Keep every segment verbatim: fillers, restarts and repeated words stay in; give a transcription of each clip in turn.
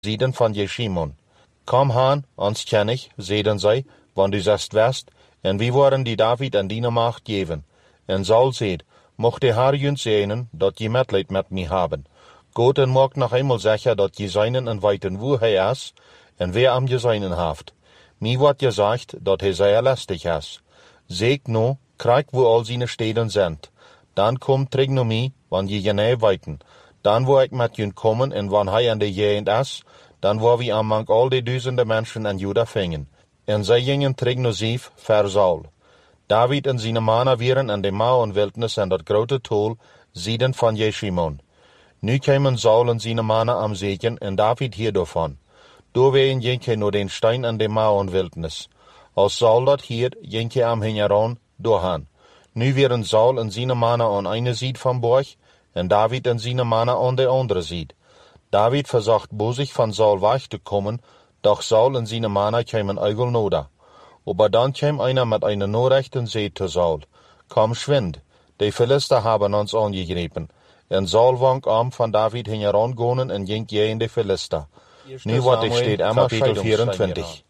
zieden van Jeshimon. Kom haan, ons ken ik, zeiden zij, want u zest west, en wie worden die David en die macht geven. En Saul zeid, mocht de Heer juns zeenen, dat je medleid met mij hebben. Goed en maak nog eenmaal zeggen dat je zijnen en weten hoe hij is, en wie am je zijnen heeft. Mij wordt gezegd dat hij zeer lastig is. Zeek nu, krijg wo al zijn steden zijn. Dan kom terug naar mij, want je genee weten. Dan wil ik met jullie komen, en wanneer hij aan de gegend is, dan wil we among al die duizenden mensen in Juda vingen. En zij gingen terug naar Zif, ver Saul. David en zijn mannen waren in de mouwen wildnis en dat grote tool, zieden van Jeshimon. Nu kwamen Saul en zijn mannen am zeken, en David hierdoorvan. Doorwegen ging hij naar den stein en de mouwen wildnis. Als Saul dat hier, ging hij am hingeron doorgaan. Nu waren Saul en zijn mannen aan ene zijde van borg, en David en zijn mannen aan de andere zijde. David verzocht bozig van Saul weg te komen, doch Saul en zijn mannen kwamen eigel nodig. Aber dan kwam einer met een Nachricht en zei te Saul, kom schwind, de Philister hebben ons aangegrepen. En Saul wang am van David hingeron gaan en ging tegen de Philister. Nu wordt er steht Emma kapitel vierentwintig.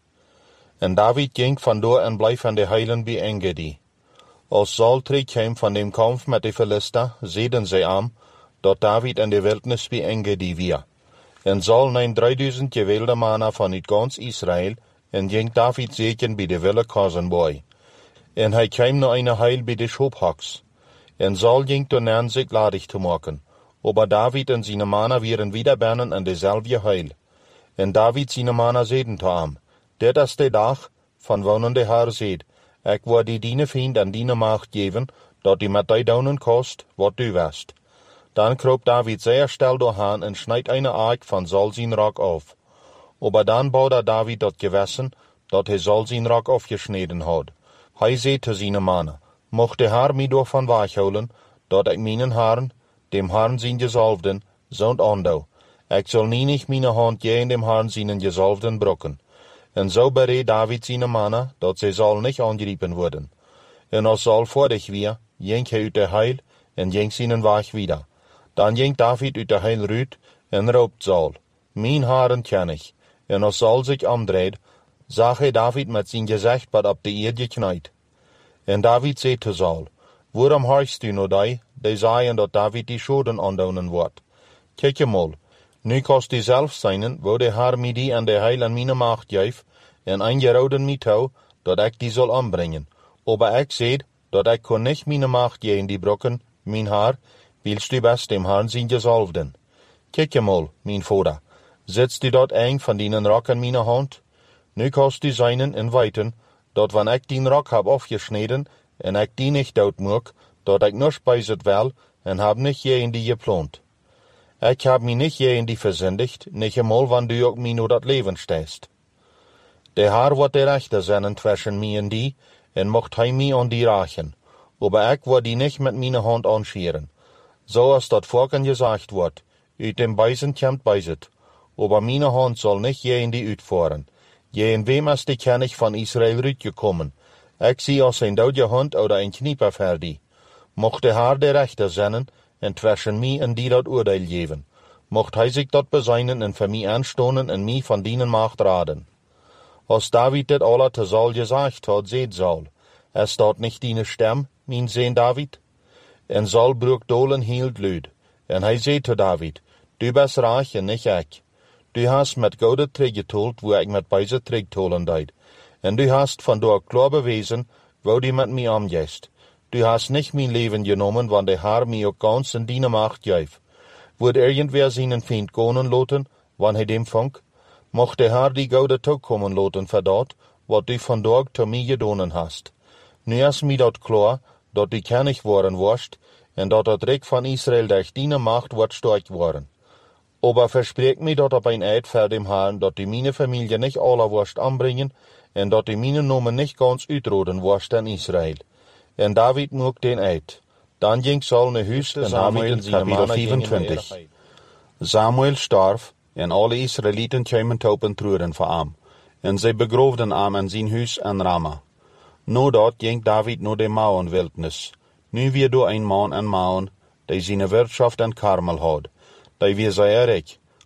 En David ging vandoor en bleef aan de heilen bij Engedi. Als Saul terugkwam van de kampf met de Philister, zeiden zij am, dat David in de wildnis bij Engedi weer. En Saul nam drieduizend gewilde mannen van uit gans Israël, en ging David zeken bij de wille Kazenboy. En hij kwam naar een heil bij de Schophoks. En Saul ging toen zich ladig te maken. Aber David en zijn mannen waren wieder binnen in dezelfde heil. En David zijn mannen zeiden te hem, dit is de dag van wonen de Heer zegt, ik wil die diene vriend en diene macht geven, dat die met die dounen kost, wat u west. Dan kroop David zeer stil doorheen en snijd een aak van Saul zijn rok af. Aber dan bouwde David dat gewessen, dat hij Saul zijn rok afgesneden had. Hij zei te zijn mannen, mocht de Heer mij daarvan weghouden, dat ik mijn Heeren, dem Heeren zijn gezalfden, zond aandoe. Ik zal niet mijn hand tegen dem Heeren zijn gezalfden brokken. En zo bereed David zijn mannen, dat zij Saul niet aangrijpen worden. En als Saul voordig weer, ging hij uit de heil, en ging zijn weg wieder. Dan ging David uit de heil uit, en roept Saul, mijn Heeren ken ik. En als Saul zich omdraait, zag hij David met zijn gezicht wat op de eerde geknijd. En David zei te Saul, waarom horchst u nou die, die zeiden dat David die schoden aandoen wordt? Kijk eenmaal, nu kost u zelf zijn, wo de Heer mij die en de heil en mijn macht geeft, en aangerouden mij toe, dat ik die zal aanbrengen. Aber ik zei, dat ik kon niet mijn macht geven die brokken, mijn Heer, wilst u best dem Heeren zijn gezalfden. Kijk eenmaal, mijn vader, zitst u dat eng van die rok in mijn hand? Nu kost u zijn en weten, dat wanneer ik die rok heb afgesneden, en ik die niet dood moek, dat ik nog bijzet wel, en heb niet je die geplant. Ik heb mij niet je in die verzindigd, niet eenmaal wanneer u ook mij naar dat leven steest. De Heer wordt de rechter zijn tussen mij en die, en mocht hij mij aan die rachen. Aber ik word die niet met mijn hand aanscheren. Zoals dat volken gezegd wordt, uit dem bijzen komt bijzet. Aber mijn hand zal niet je in die uitvoeren. Je in wem is de kennis van Israël uitgekomen? Ik zie als een dode hand oder een knieper verdi. Mocht de Heer de rechter zijn, en tussen mij en die dat oordeel geven. Mocht hij zich dat bezijnen en voor mij aanstonen en mij van dienen macht raden. Als David dit alle te Saul gezegd had, zeid Saul, is dat niet die stem, mijn zoon David? En Saul broek dolen hield luid, en hij zei te David, du bent rijk en niet ik. Du hast met gouden teruggetold, wo ik met bijze terugtolen deed. En du hast van door klaar bewezen, wo die met mij omgeest. Du hast nicht mein Leben genommen, wann der Herr mir auch ganz in deine Macht geeft. Wird irgendwer seinen Feind gehen lassen, wann er dem fang? Mocht der Herr die Gaude toekommen lassen für dat, wat du van dag zu mir gedonen hast. Nu is mir dat klar, dat du kennig worden warst, en dat dat Reich van Israël durch deine Macht wordt stark worden. Aber verspreek mir dat op een eid voor dem Herrn, dat du meine Familie nicht alle wirst anbringen, en dat du meine Namen nicht ganz uitroden wirst in Israël. En David moek den eid. Dan ging Saul naar huis en Samuel kapitel vierentwintig. Samuel starf, en alle Israëlieten kwamen topen treuren voor hem. En zij begroofden hem in zijn huis in Rama. Nadat ging David naar de mouwenwildnis. Nu weer door een man en mauen, die zijn wirtschaft in Karmel had. Die weer zeer rijk.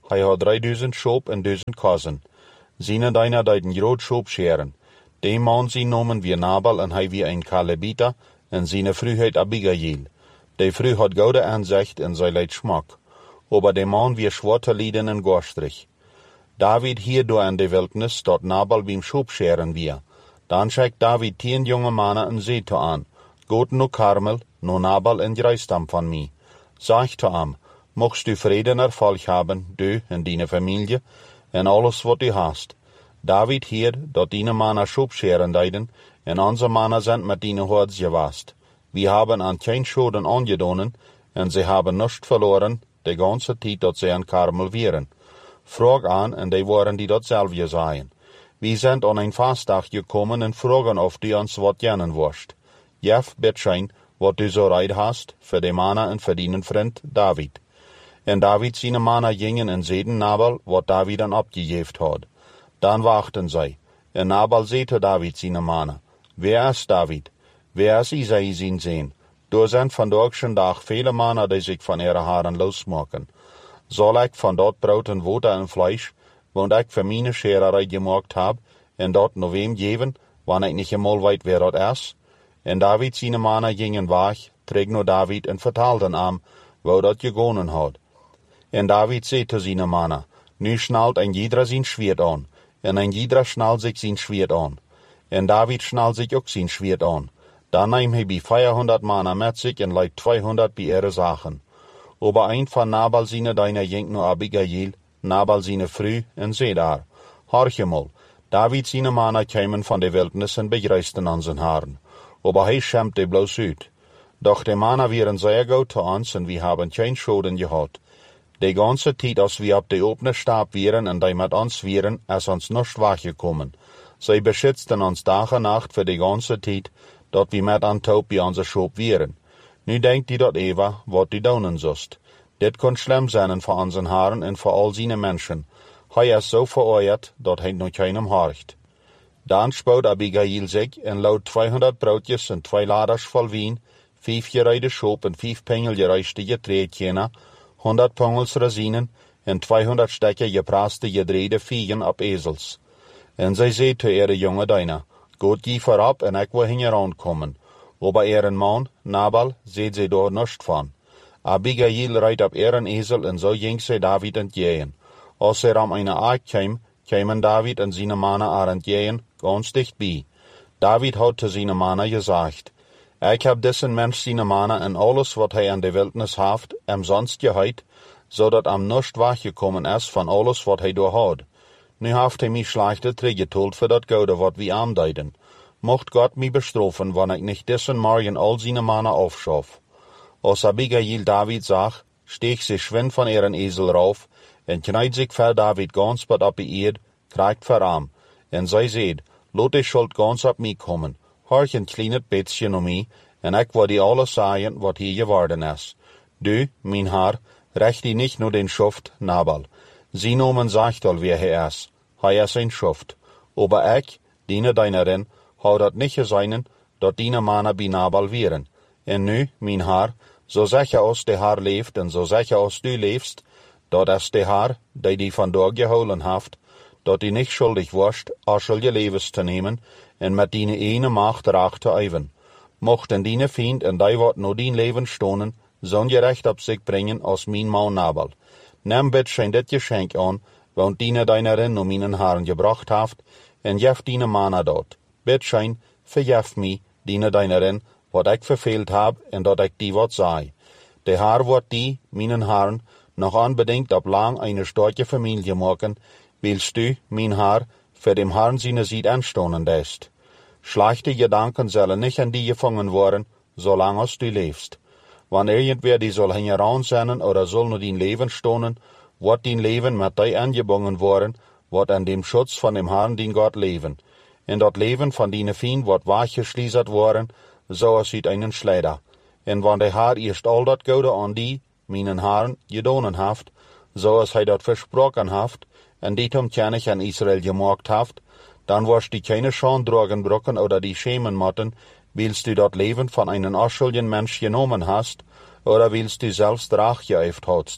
hij had drieduizend Schop en duizend kozen. Zijn deiner deiden groot Schop scheren. De man sie nomen wie Nabal en hij wie een Kalebita, en zijn vrouw heet Abigail. De vrouw had goede aanzicht en zij leid smak. Aber de man wie zwarte lieden en gorstrich. David hier door in de wildnis, dat Nabal beim Schop scheren wie. Dan schickt David tien jonge mannen en zei te aan, Goed no Karmel, no Nabal en Dreistam van mij. Zeg te am, mocht u vrede en erfolg hebben, du en dine familie, en alles wat u hast. David hier, dat dine mannen Schop scheren deiden, en onze mannen zijn met dine hoords gewast. We hebben aan geen schoden aangedonen, en ze hebben niets verloren, de ganze tijd dat ze aan Karmel waren. Vraag aan, en die waren die dat zelf zeiden. We zijn aan een vastdag gekomen en vragen of du ons wat jennen worst. Jef betschein, wat du zo reid hast, voor de mannen en voor dien vriend David. En David zijn mannen gingen en zeiden Nabal, wat David dan opgegeven had. Dan wachten zij. En Nabal zei te David zijn mannen, Wer is David? Wer is Isai zijn zeen? Door zijn vandaag schon dag vele mannen die zich van ihre haren losmaken. Zal ik van dat brood en water en vlees, want ik voor mijn schererij gemaakt heb, en dat nog wem geven, wanneer ik niet eenmaal weet wer dat is? En David zijn mannen gingen weg, trek naar David en vertelden hem, waar dat gegonen had. En David zei te zijn mannen, nu schnallt een jeder zijn schwert aan, en een jeder schnallt zich zijn schwert aan. En David schnallt zich ook zijn schwert aan. Dan neemt hij bij vierhonderd mannen met zich en leidt tweehonderd bij ihre zaken. Aber een van Nabal zijn deiner ging naar Abigail, Nabal zijn vrouw, en zei daar, Horch mal, David zijn mannen kwamen van de wildnis en begreisten aan zijn haren. Aber hij schämte bloos uit. Doch de mannen waren zeer goed te ons en we hebben geen schoden gehad. De ganze tijd als we op de opene stap waren en die met ons waren, is ons nichts weggekommen. Zij beschützten ons dag en nacht voor de ganze tijd, dat we met aan touw bij onze Schop waren. Nu denkt die dat Eva, wat die doen zost. Dit kon schlimm zijn voor onze haren en voor al zijn mensen. Hij is zo veroordeeld, dat hij nog keinem horcht. Dan spoot Abigail zich en lood tweehonderd broodjes en twee laders vol wien, vijf gereide Schop en vijf pengel gereiste getreedjena, honderd pongels razinen en tweehonderd stekken gepraste gedreide viegen op ezels. En zij zei te ihre jonge deiner, Goed je voorop en ik wil hingeraan komen. Aber ihren man, Nabal, seht sie dort nichts von. Abigail reit op ihren Esel en zo ging sie David entgegen. Als er am eine Eik kwam, kwamen David en zijn mannen er entgegen, ganz dichtbij. David had te zijn mannen gezegd, Ik heb diesen Mensch zijn mannen en alles wat hij in de wildnis heeft, hem sonst geheid, zodat hem nichts weggekommen is van alles wat hij door had. Nu heeft hij mij slechte teruggetold voor dat goede wat we aanduiden. Mocht Gott mich bestrafen, wanneer ik nicht diesen Morgen all seine Mannen aufschaf. Als Abigail David zag, steeg sie schwind van ihren Esel rauf, en knijt zich voor David ganz bad op die eerd, krijgt voor hem. En zij zeid, lot de schuld ganz op mij komen, horch een klein beetje om mij, en ik wil die alles zeggen wat hier geworden is. Du, mijn haar, recht die niet nur den Schuft, Nabal. Sie nomen zegt al wie hij is. Hij is een Schuft. Aber ik, diene deinerin, hou dat niet gezien, dat die mannen bij Nabal waren. En nu, mijn haar, zo zeg je als de haar leeft en zo zeg je als du leefst, dat is de haar, die die vandaag gehouden heeft, dat die niet schuldig worst, als je levens te nemen en met die ene macht raak te uiven. Mochten die vriend en die wat no dien leven stonen, zo'n je recht op zich brengen als mijn man Nabal. Neem bitschein dit geschenk aan, want die deinerin no mijn haren gebracht heeft, en jef die mannen dat. Bitschein, verjef mij, die deinerin, wat ik verveeld heb en dat ik die wat zei. De haar wordt die, mijn haren, nog unbedingt op lang eine starke Familie maken, willst du, mijn haar, für dem Herrn seine Sied anstonen ist. Schlechte Gedanken sollen nicht an die gefangen worden, solange als du lebst. Wann irgendwer die soll hingeran sein oder soll nur dein Leben stonen, wird dein Leben mit dir angebunden worden, wird an dem Schutz von dem Herrn, den Gott leben. In dat Leben von deine Fien wird wachgeschließert worden, so als uit einen Schleider. En wann der Herr erst all dat Gode an die, meinen Herren, gedonen haft, so als hij dat versprochen haft, en dit um König an Israel gemacht haft, dann wirst du keine Schande drogen brocken oder die schämen motten, willst du dat Leben von einem unschuldigen Mensch genommen hast, oder willst du selbst Rach geäuft hast.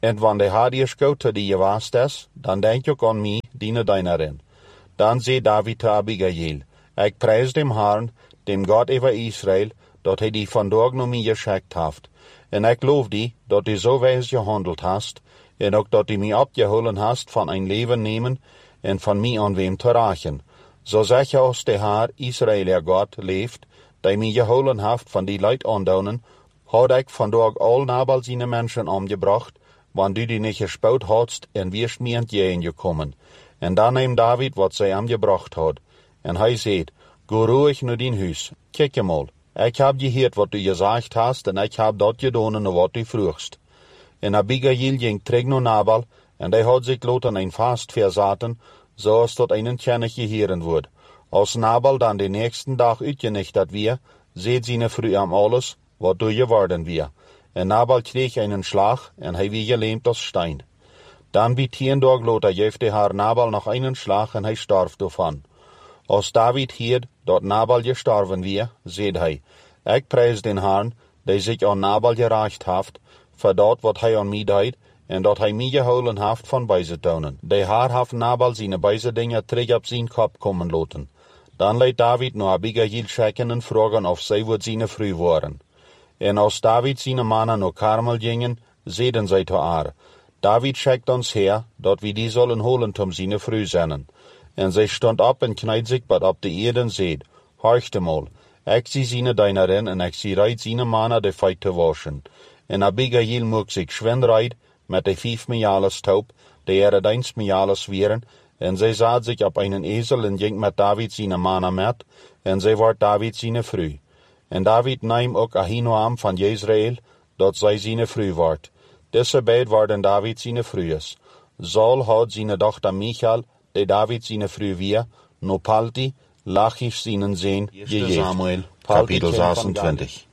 En wann de haar dir skote die je waast is, dan denk ook aan mij, diene deinarin. Dan zei David te Abigail, ik prijs dem Herrn, dem God over Israël, dat hij die vandaag naar mij geschickt heeft. En ik loof die, dat die zo wijs gehandeld hast, en ook dat die mij opgeholen hast van een leven nemen, en van mij aan wem te rachen. Zo zeg je als de Heer, Israël God, leeft, die mij geholen heeft van die leid aandonen, had ik vandaag al Nabal zijn mensen omgebracht, want du die niet gespout hadst, en wirst mij entgegen gekommen. En dan neemt David wat zij hem gebracht had. En hij zei, go ruhig naar din huis. Kijk je mal, ik heb gehoord wat du gezegd hast, en ik heb dat gedaan wat du vroegst. En Abigail ging terug naar Nabal, en hij had zich laten een vast verzaten, zoals tot einen kennig geheeren wordt. Als Nabal dan de nächsten dag uitgenichterd weer, seht seine Frau am alles, wat du geworden weer. En Nabal kreeg einen Schlag, en hij wie gelähmt als Stein. Dan wie tien dag later geeft de Herr Nabal noch einen Schlag, en hij starf davon. Als David hierd dat Nabal gestorven weer, zeid hij, ik prijs den Herrn, die zich aan Nabal gerecht heeft, voor dat wat hij aan mij deed, en dat hij mij gehouden heeft van bijzetonen. De Heer heeft Nabal zijn bijzedingen terug op zijn kop komen laten. Dan leidt David naar Abigail schicken en vragen of zij wordt zijn vrouw waren. En als David zijn mannen naar Karmel gingen, zeiden zij te haar, David schickt ons her, dat we die zullen holen om zijn vrouw zijn. En zij stond op en kniet zich bad op de eerde en zeid, horchte mal, ik zie zijn dienarin en ik zie reit zijn mannen de feit te waschen. En Abigail mocht zich schwind reit, met de vijf mijales taub, de er eens mijales wieren, en zij zat zich op einen ezel en ging met David zijn mannen met, en zij wordt David zijn vrouw. En David neemt ook Ahinoam van Jezreel, dat zij zijn vrouw wordt. Deze beid worden David zijn vrouws. Saul had zijn dochter Michal, die David zijn vrouw weer, no Palti, Lachish zijn zeen, gegeven. Samuel, kapitel zesentwintig.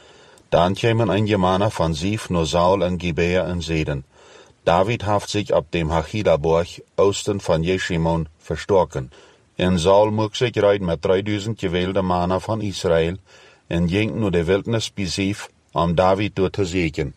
Dan kwamen einige mannen van Zif naar Saul en Gibea en zeiden, David heeft zich op dem Hachilaborg, oosten van Jeshimon, verstoken. En Saul mocht zich rijden met drieduizend gewählte mannen van Israël, en ging naar de wildnis bij Zif, om David door te zeken.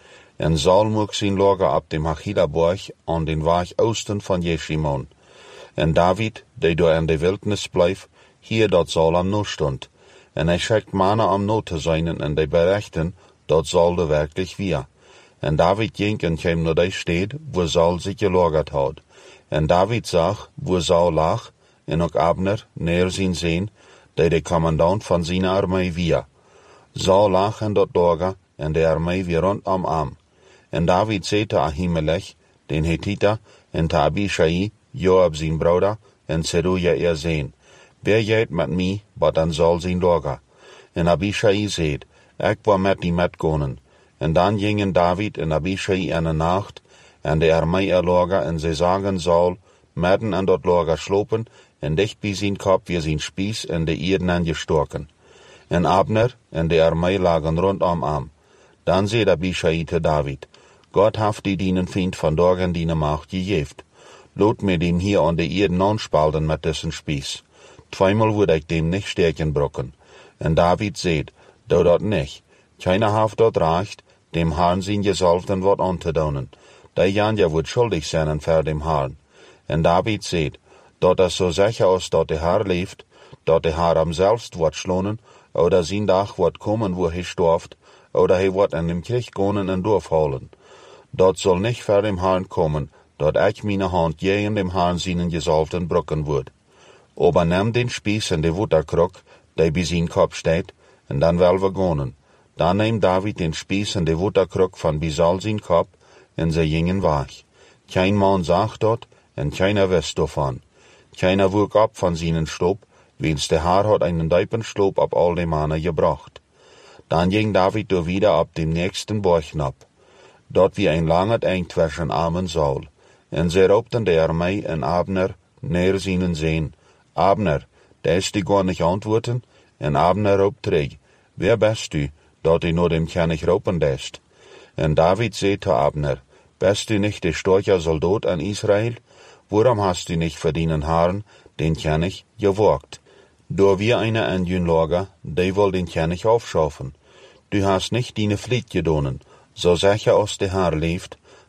En Saul mocht zijn lager op dem Hachilaborg, aan den weg oosten van Jeshimon. En David, die door in de wildnis bleef, hier dat Saul am no stond. En hij schickt mannen om no te zijn, en die berichten, dat Saul de werkelijk weer. En David ging en kwam naar de stad, wo Saul zich gelagert had. En David zag, wo Saul lag, en ook Abner, neer zijn zeen, die de commandant van zijn armee weer. Saul lag in dat lager, en de armee weer rondom am. En David zei te Ahimelech, den Hethiter, en te Abishai, Joab zijn broeder, en Zeruja er zeen. Wer gaat met mij, wat dan Saul zijn lager? En Abishai zei, ik wil met die metgonen. En dan gingen David en Abishai in de nacht, en de armee er lager, en ze zagen Saul, midden in dat lager slopen, en dicht bij zijn kop weer zijn spies en de ierden aangestoken. En Abner en de armee lagen rondom am. Dan zei Abishai te David, God heeft die dienen vriend vandaag in die macht gegeven. Laat me dem hier aan de ierden aanspalten met dessen spies. Tweemaal würde ik dem nicht sterken brokken. En David zei, doe dat nicht. Keiner heeft dat recht, dem Herrn zijn gezalfden wat aan te doen. Die Janja wordt schuldig zijn voor dem Herrn. En David zei, dat is zo zeker als dat de Herr leeft, dat de Herr am zelfst wordt slonen, oder zijn dag wordt komen wo hij storft, oder hij wordt in dem Krieg gonen en doorvallen. Dat zal nicht voor dem Herrn komen, dat ik meine hand gegen dem Herrn seinen gezalfden brokken wordt. Aber neem den Spieß en de Wutterkrok, die bij zijn kop steht, en dan wel we gonen. Dan neemt David den Spieß en de Wutterkrok van bij Saul zijn kop, en ze gingen weg. Kein man zag dat, en keiner wist davon. Keiner woog op van zijn Stoop, wens de Herr had einen diepen Stoop op al de mannen gebracht. Dan ging David door wieder op dem nächsten Borgnap. Dort wie ein langer eind zwischen armen Saul. En ze roepten de armee en Abner neer zijn zeen. Abner, des die gar nicht antworten, en Abner roept terug, wer bist du, dat du nur dem König roepen dest? En David zei te Abner, bist du nicht der starke Soldat an Israel? Warum hast du nicht für den Herrn, den König, gewagt? Da wir eine an jün Lager, die will den König aufschaffen. Du hast nicht deine Pflicht gedonen, so sicher als der Herr lebt,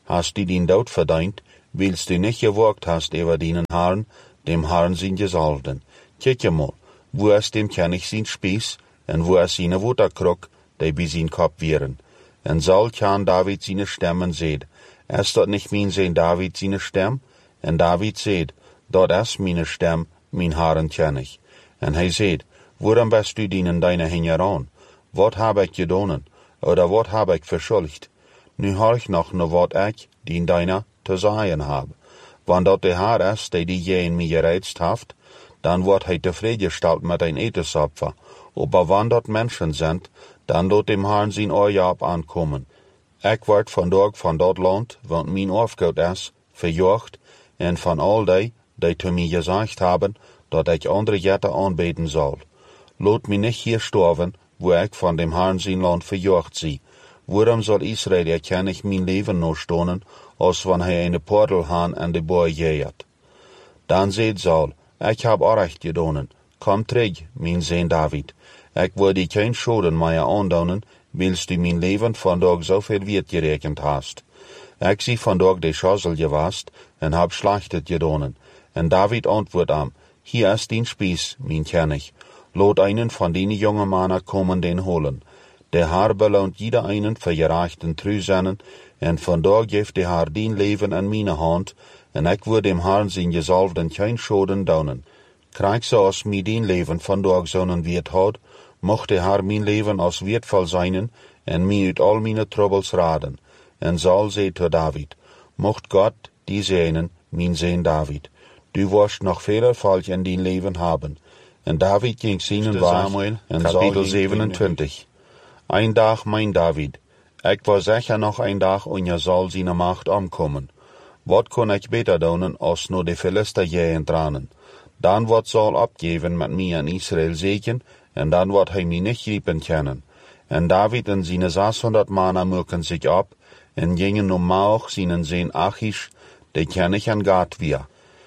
hast du den Tod verdient, weilst du nicht gewagt hast über deinen Herrn, dem Herrn sein Gesalbten. Kijk mal, wo ist dem König sein Spieß, und wo ist seine Waterkrug, die bei sein Kopf wären. Und soll kann David seine Stimmen sehen. Ist dort nicht mein Sehen David seine Stimme? Und David seht, dort ist meine Stimme, mein Herrn König. Und er seht, warum bist du dienen deine Hänge an? Wat hab ich gedonen? Oder wat hab ich verschuldigt? Nu hör ich noch nur wat ich, dien deiner, zu sagen hab. Wann dort der Herr ist, der die je in mir gereizt haft, dann wird er zufriedengestellt mit ein Etesopfer. Aber wann dort Menschen sind, dann dort dem Herrn sein Oorjab ankommen. Ich werd von dort von dort Land, want mein Aufgaut ist, verjocht, und von all die, die zu mir gesagt haben, dass ich andere Jätte anbeten soll. Lot mich nicht hier sterben, wo ich von dem Herrn sein Land verjocht sie. Warum soll Israel erkennen ich mein Leben noch stonen, als wenn er eine Portal han an de Boy jäht? Dann seht Saul, ich hab auch recht gedonen. Komm zurück, mein Sohn David. Ich würde kein Schaden mehr andonen, willst du mein Leben von dort so viel Wert gerechnet hast. Ich sie von dort die Schüssel gewasst und hab schlechtet gedonen. Und David antwortet am, hier ist dein Spieß, mein König. Lot einen von den jungen Männern kommen den holen. Der Herr belohnt jeder einen für gerechten Trüsennen, und von dort gibt der Herr dein Leben an meine Hand, und ich würde dem Herrn sein Gesalbten kein Schaden daunen. Krieg so aus mir dein Leben von dort so einen Wert hat, mocht der Herr mein Leben als wertvoll sein, und mir ut all meine Troubles raden. Und Saul sei zu David, mocht Gott die sehnen, mein Sohn David. Du wirst noch viel Erfolg in dein Leben haben. Und David ging seinen Weg, in Kapitel siebenundzwanzig. Ein Tag, mein David, ich war sicher noch ein Tag und ihr soll seine Macht umkommen. Wat kon ich beter doen als nur die Philister jähen tranen? Dann wird Saul abgeben mit mir in Israel segen, und dann wird er mich nicht riepen können. Und David und seine sechshundert Männer mögen sich ab, und gingen um Mauch seinen Sohn Achish, der König an Gat wir.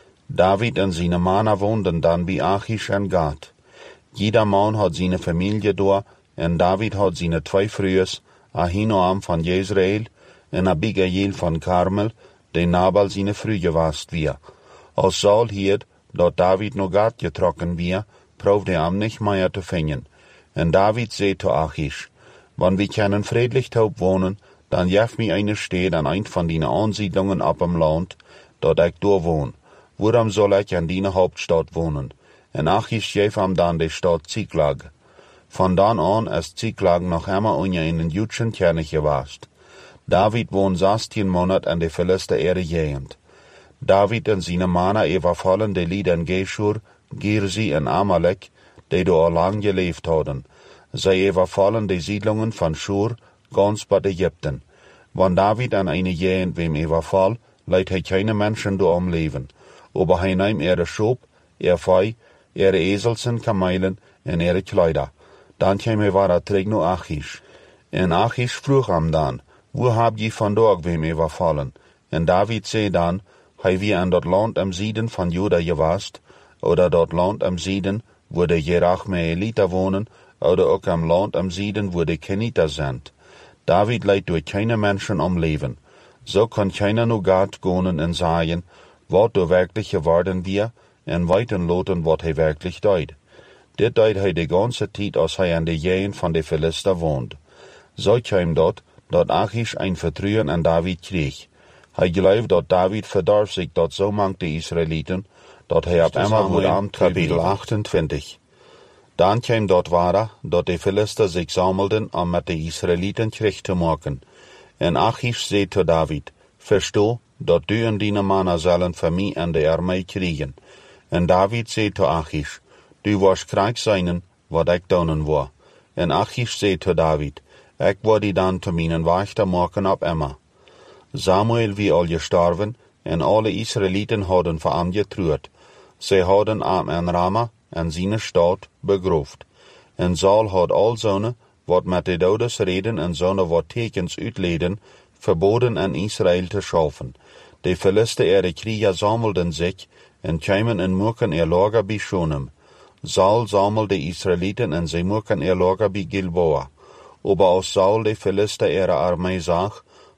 David und seine Männer wohnten dann bei Achish an Gat. Jeder Mann hat seine Familie dort, und David hat seine zwei Frühes, Ahinoam von Jezreel und Abigail von Karmel, den Nabal seine Frühe warst wir. Als Saul hielt, dort David noch Gat getrocken wir, brauchte er am nicht mehr zu finden. Und David sagt zu Achish, wenn wir können friedlich taub wohnen, dann jef mir eine Stadt an ein von deinen Ansiedlungen ab im Land, dort ich da wohn. Warum soll ich an deiner Hauptstadt wohnen? Und Achish jef am dann die Stadt Ziklag. Von dann an ist Ziklag noch immer unter einen jüdischen König gewesen. David wohnt sechzehn Monate an der Philister Erde gehend. David und seine Männer überfallen die Lieder in Geshur, Girsi und Amalek, die da lang gelebt hatten. Sie überfallen die Siedlungen von Schur, ganz bei Ägypten. Wenn David an eine Gegend wem überfall, leiht er keine Menschen da am Leben. Aber er nahm ihre Schub, ihr Fei, ihre Eselsen, Kamelen und ihre Kleider. Dann kam er wieder zurück nach Achish. Und Achish frug ihm dann, wo habt ihr von dort wem überfallen? Und David sei dann, hei wir an dort Land am Süden von Juda gewast, oder dort Land am Süden, wo die Jerachmeeliter wohnen, oder auch am Land am Süden, wo die Keniter sind. David leidt durch keine Menschen am Leben. So kann keiner nur Gott gehen und sagen, wat du wirklich geworden wir, und weiten loten, wat er wirklich deut. Dit deut er die ganze Zeit, als er an der Jähen von den Philister wohnt. So kam dort, dat Achish ein Vertrauen an David krieg. Er glaubt, dat David verdarf sich dort so manch die Israeliten, dat er ab einmal gut am Kapitel achtundzwanzig. Dann kam dort weiter, dat die Philister sich sammelten, um mit den Israeliten Krieg zu machen. Und Achish sagt zu David, versteh, dat du und deine Männer sollen für mich an der Armee kriegen. Und David sagt zu Achish, du wirst krank sein, wat ich tun war. Und Achish sagt zu David, ich werde dann zu meinen Wächter machen ab immer. Samuel wie all gestorben, und alle Israeliten hadden für ihn getrüht. Sie hadden am in Rama, in seine Stadt, begruft. Und Saul hat all seine, wat mit de Dodes reden und seine wat Tekens uitleden, verboden an Israel zu schaffen. Die Philister ihre Krieger sammelten sich, und kämen in Murken ihr Lager bei Shunem. Saul sammelte die Israeliten und sie Murken ihr Lager bei Gilboa. Aber als Saul die Philister ihre Armee sah,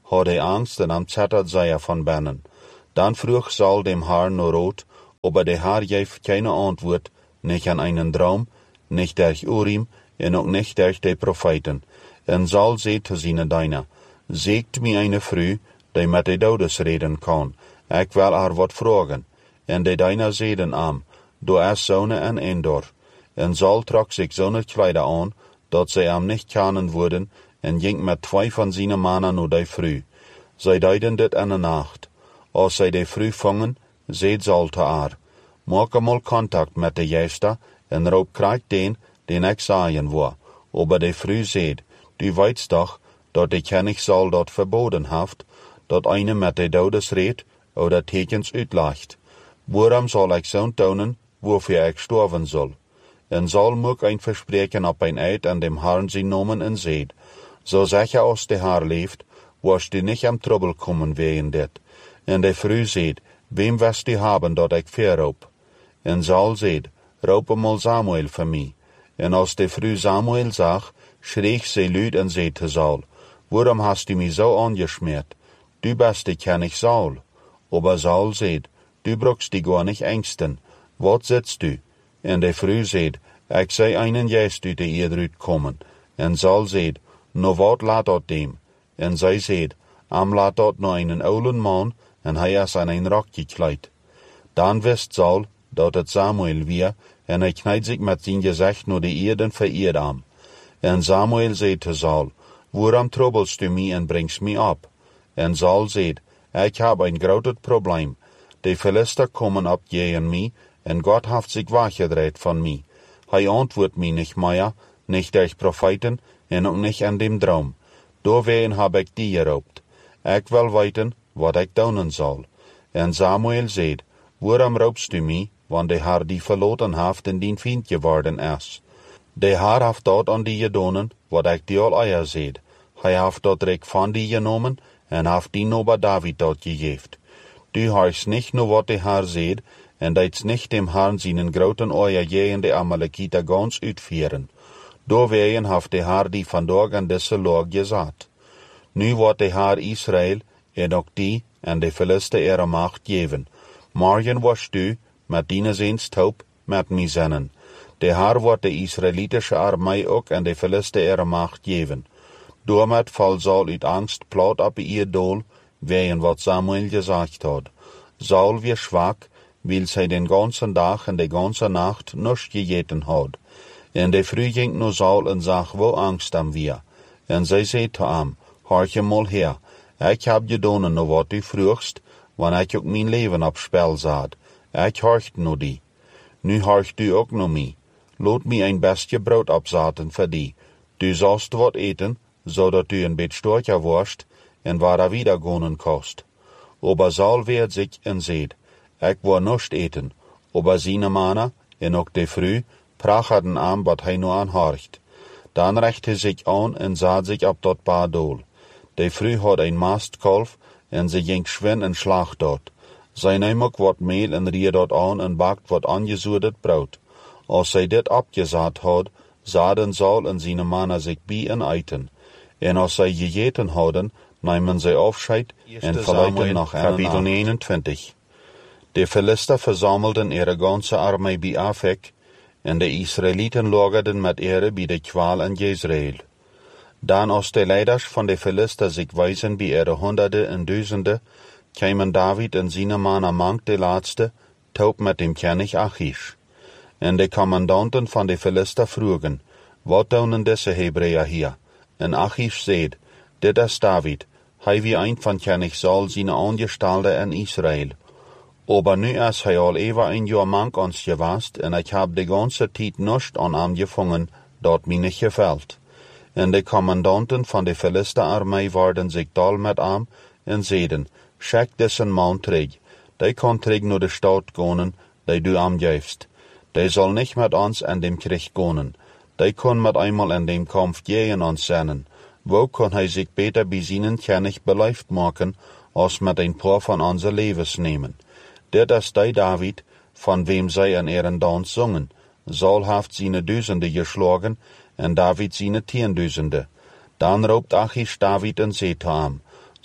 had hij angst en am zettert zij van binnen. Dan vroeg Saul dem Herrn nur rot, aber der Herr gaf keine Antwort, nicht an einen Traum, nicht durch Urim, en ook nicht durch die Propheten. En Saul zei te zijn Diener, zeegt mij eine vrouw, die met de dodes reden kan, ik wil haar wat vragen. En de Diener zeiden am, du is Sonne en Endor. En Saul trok zich zonnekleider aan, dat zij am nicht kennen worden, en ging met twee van zijn mannen naar die vrouw. Zij deden dit in de nacht. Als zij de vrouw vangen, zei Saul te haar, maak eenmaal contact met de juiste, en roep krijg den, den ik zaaien wil. Aber de vrouw zei, du weet toch, dat de koning Saul dat verboden heeft, dat eine met de dodes redt, of dat tekens uitlegt. Waarom zal ik zo'n tonen, waarvoor ik sterven zal? En Saul moet een verspreken op een eid en dem Herrn zijn nomen en zeid, zo zeker als de Herr leeft, was du niet am trouble komen wegen dit. En de vrouw zeid, wem wist du hebben dat ik verroep? En Saul zeid, roep eenmaal Samuel voor mij. En als de vrouw Samuel zag, schreeg zij luid en zei te Saul, waarom hast du mij zo aangesmeerd? Du bist de koning Saul. Aber Saul zeid, du brauchst die gar nicht ängsten. Wat sitzt du? En de vrouw zeid, ik zei einen geest uit de eerdruid komen. En Saul zeid, no wat laat dat dem? En zij zeid, am laat dat no einen oulen man, en hij is aan een rok gekleid. Dan wist Saul, dat het Samuel weer, en hij knijdt zich met zijn gezicht naar de eerden vereerd am. En Samuel zei te Saul, waarom troublest du mij en bringst mij op? En Saul zei, ik heb een groot probleem. De Philister komen op tegen mij, en God heeft zich weggedreid van mij. Hij antwoordt mij niet meer, niet durch profeten, en ook niet in dem droom. Doorwegen heb ik die geroept. Ik wil weten wat ik doen zal. En Samuel zei, waarom roepst u mij, want de Heer die verloten heeft en dien vriend geworden is. De Heer heeft dat aan die gedaan, wat ik die al eier zei. Hij heeft dat rijk van die genomen, en heeft die over David dat gegeven. Du hoorst niet naar wat de Heer zei, en deeds niet dem Herrn zijn groten oor tegen de Amalekieter gans uitvieren. Doorwegen heeft de Heer die vandaag aan deze loog gezet. Nu wordt de Heer Israël, en ook die, en de Philister ihre macht geven. Morgen was du, met die zijns taub, met mij zennen. De Heer wordt de Israëlitische armee ook en de Philister ihre macht geven. Doormet val Saul uit angst plat op ihr doel, wegen wat Samuel gezegd had. Saul weer zwak, wil zij den ganzen dag en de ganze nacht niets gegeten had. En de vrouw ging naar Saul en zag wo angst am weer. En zij zei te hem, hoortje mal her, ik heb gedaan naar wat u vroegst, want ik ook mijn leven op spel zet. Ik hoort naar die. Nu hoort u ook naar mij. Laat mij een bestje brood opzetten voor die. Du zalst wat eten, zodat u een beetje sterker wordt, en waar er wieder gaan kost. Aber Saul weert zich en zeid, ik wil niets eten, aber zijn mannen, en ook de vrouw, prachten aan wat hij nu aanhoort. Dan recht hij zich aan en zat zich op dat paar doel. De vrouw had een mastkalf, en ze ging schwin en slag dat. Zij nam ook wat meel en rier dat aan en bakt wat aangezoederd brood. Als zij dit opgezet had, zaten Saul en zijn mannen zich bij en eten. En als zij gegeten hadden, namen zij afscheid en verlieten nog kapitel eenentwintig. De Philister verzamelden ihre ganze armee bij Afek, en de Israëlieten lagerden met ihre bij de kwaal in Jezreel. Dan als de leiders van de Philister zich wijzen bij ihre honderden en duizenden, kwamen David en zijn mannen mank de laatste, taub met dem koning Achish. En de commandanten van de Philister vroegen, wat doen deze Hebreeën hier? En Achish zei, dit is David, hij wie een van koning Saul zijn aangestalde in Israël. Aber nu is hij al even een jaar mank ons geweest, en ik heb de ganze tijd niets aan hem gevangen, dat mij niet gefällt. En de commandanten van de Philisterarmee waren zich dal met hem, en zeiden, schik deze man terug, die kan terug naar de stad gaan, die du hem geeft. Die zal niet met ons in dem Krieg gaan. Die kan met eenmaal in dem Kampf gegen ons zijn. Wo kan hij zich beter bij zijn koning beleefd maken, als met een paar van onze levens nemen. Dit is die David, van wem zij in ihren dans zongen. Saul heeft zijn duizenden geslagen, en David zijn tienduizenden. Dan roept Achish David en zei te hem,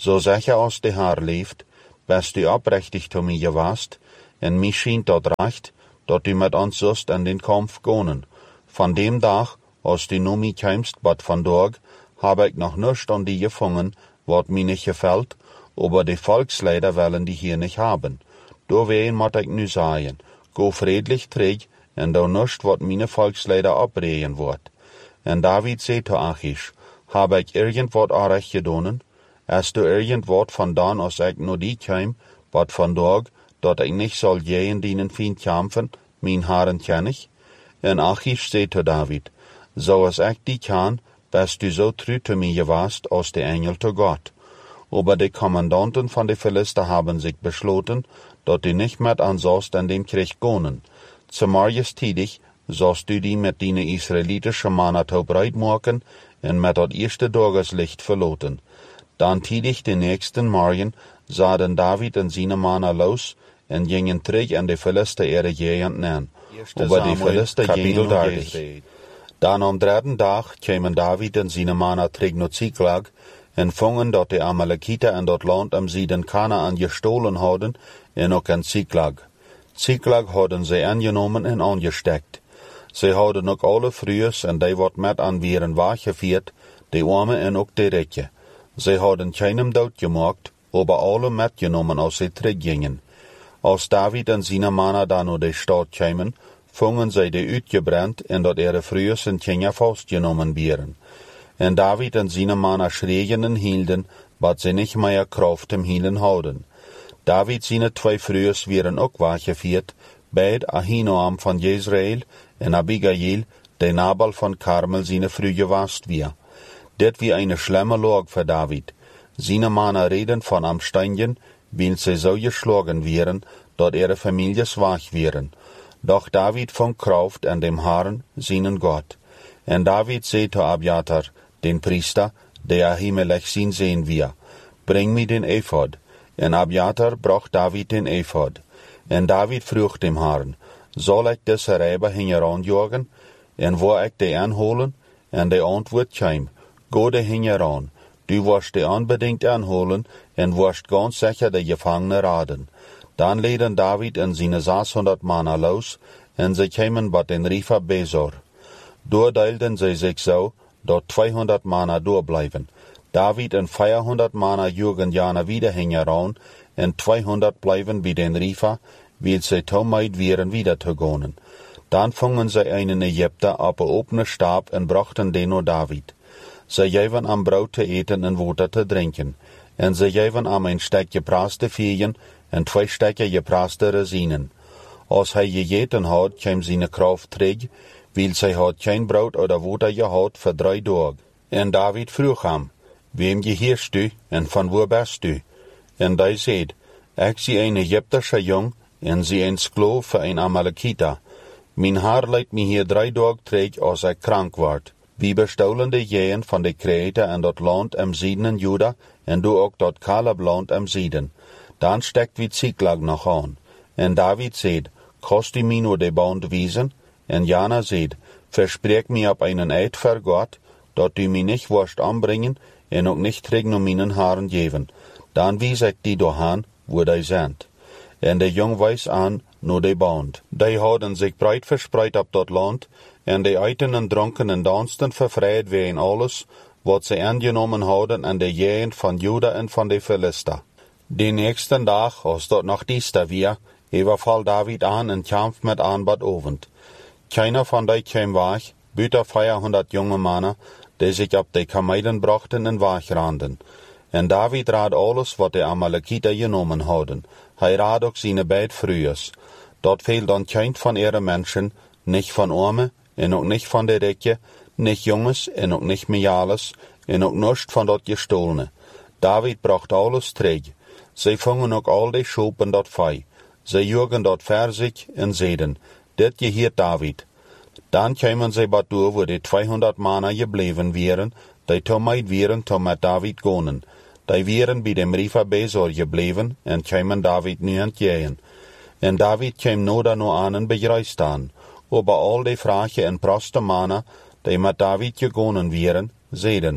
Zo zeg je als de Haar leeft, best u oprechtig te mij geweest, en misschien tot recht, dat u met ons zust in den kampf gonen. Van dem dag, als du nu mij komst, wat vandaag, heb ik nog niets aan die gevangen, wat mij niet gefällt, aber de volksleider willen die hier niet hebben. Doorwegen moet ik nu zeggen, go friedlich terug, en doe niets wat mijn volksleider opreden wordt. En David zei te Achish, heb ik irgendwat aanrecht gedaan? Als du irgendwat vandaan als ik naar die kwam, wat vandaag, dat ik niet zal tegen dienen vriend kampen, mijn haren ken ik? En Achish zei te David, zoals ik die kan, best u zo trouw te mij geweest als de engel te God. Aber de commandanten van de Philister hebben zich besloten, dat u niet met aan zoust en dem Krieg gonen. Zumaals tidig, zoust u die met die Israelitische mannen te breid maken, en met dat eerste dageslicht verloten. Dan tidig de nächsten morgen zaden David en zijn mannen los, en gingen terug en de Philister ere jegend neer. Aber de Philister gingen dertig. Dan om derde dag kwamen David en zijn mannen terug naar Ziklag, en vongen dat de Amalekieten en dat land am Zuiden Kanaan gestolen hadden, en ook in Ziklag. Ziklag hadden zij aangenomen en aangestekt. Zij hadden ook alle vrouwen en die wat met aan waren weggevierd, de armen en ook de rijke. Zij hadden keinem dood gemaakt, aber alle metgenomen als zij teruggingen. Als David en zijn mannen dan naar de stad kwamen, vongen zij de uitgebrand en dat ihre vrouwen en kinderen vastgenomen waren. En David en zijn mannen schreien en hielden, wat ze niet meer kracht om hielen houden. David zijn twee vrouwen waren ook weggevierd, beide Ahinoam van Jezreel en Abigail, de Nabal van Karmel zijn vrouw geweest weer. Dit was een schlimme lage voor David. Zijn mannen reden van am Steingen, weil ze zo geschlagen waren, dat ihre families weg waren. Doch David vond kracht en dem Herrn, zijn God. En David zei te Abiatar, den priester, de Ahimelech zijn zeen weer, breng mij den ephod. En Abiatar bracht David den ephod. En David vroeg dem Herrn, zal ik deze rijber hinger aanjagen? En waar ik de aanholen? En de antwoord kwam, go de hinger aan. Du wirst de unbedingt aanholen en wirst ganz zeker de gevangene raden. Dan leden David en zijn zeshonderd mannen los, en ze kwamen bij den River Besor. Doordeelden zij zich zo, dat tweehonderd mannen doorblijven. David en vierhonderd mannen joegen jana wieder hinger aan, en tweehonderd blijven bij den River, weil zij te meid waren wieder te gaan. Dan vongen zij een Egypter op een opene stab en brachten den naar David. Zij geven am brood te eten en water te drinken, en zij geven am een stek gepraste vieren en twee stekken gepraste resinen. Als hij gegeten had, kwam zijn kracht terug, weil zij had geen brood oder water gehad voor drie dagen. En David vroeg hem, wem geheerst u en van waar best u? En hij zei, ik zie een Egyptische jong en zie een skloof voor een Amalekita. Mijn haar leidt me hier drie dagen terug als ik krank word. Wie bestolen de jeën van de Kreten en dat land am Zuiden in Juda en doe ook dat Kaleb-land am Zuiden. Dan stekt wie Ziklag nog aan. En David zei, kost u mij nur de band wijzen? En Jana zei, verspreek mij op einen eid voor God, dat u mij niet worst aanbrengen en ook niet terug naar mijn haren geven. Dan wies ik die doorhaan, waar die zijn. En de jong wijs aan naar de band. Die hadden zich breed verspreid op dat land, en de eten en dronken en dansten vervrijd wegen alles, wat ze aangenomen hadden aan de jeën van Juda en van de Philister. De nächsten dag, als dat nog diester weer, overval David aan en kamp met aanbod ovend. Keiner van die kwam weg, buiten vierhonderd jonge mannen, die zich op de kamelen brachten en wegranden. En David raad alles wat de Amalekieten genomen hadden. Hij raad ook zijn beide vrouwen. Dat viel dan geen van ihre mensen, niet van armen, en ook niet van de rijken, niet jongens en ook niet meisjes, en ook niets van dat gestolene. David bracht alles terug. Zij vangen ook al de schopen dat vee. Zij joegen dat ver zich en zeiden, dit geheert David. Dan kwamen zij bij door waar de tweehonderd mannen gebleven waren, die te meid waren te met David gonen. Die waren bij dem River Besor gebleven en kwamen David nu entgegen. En David kwam nu dan aan en begreist aan. Over al die vragen en proste mannen, die met David gegonen waren, zeiden,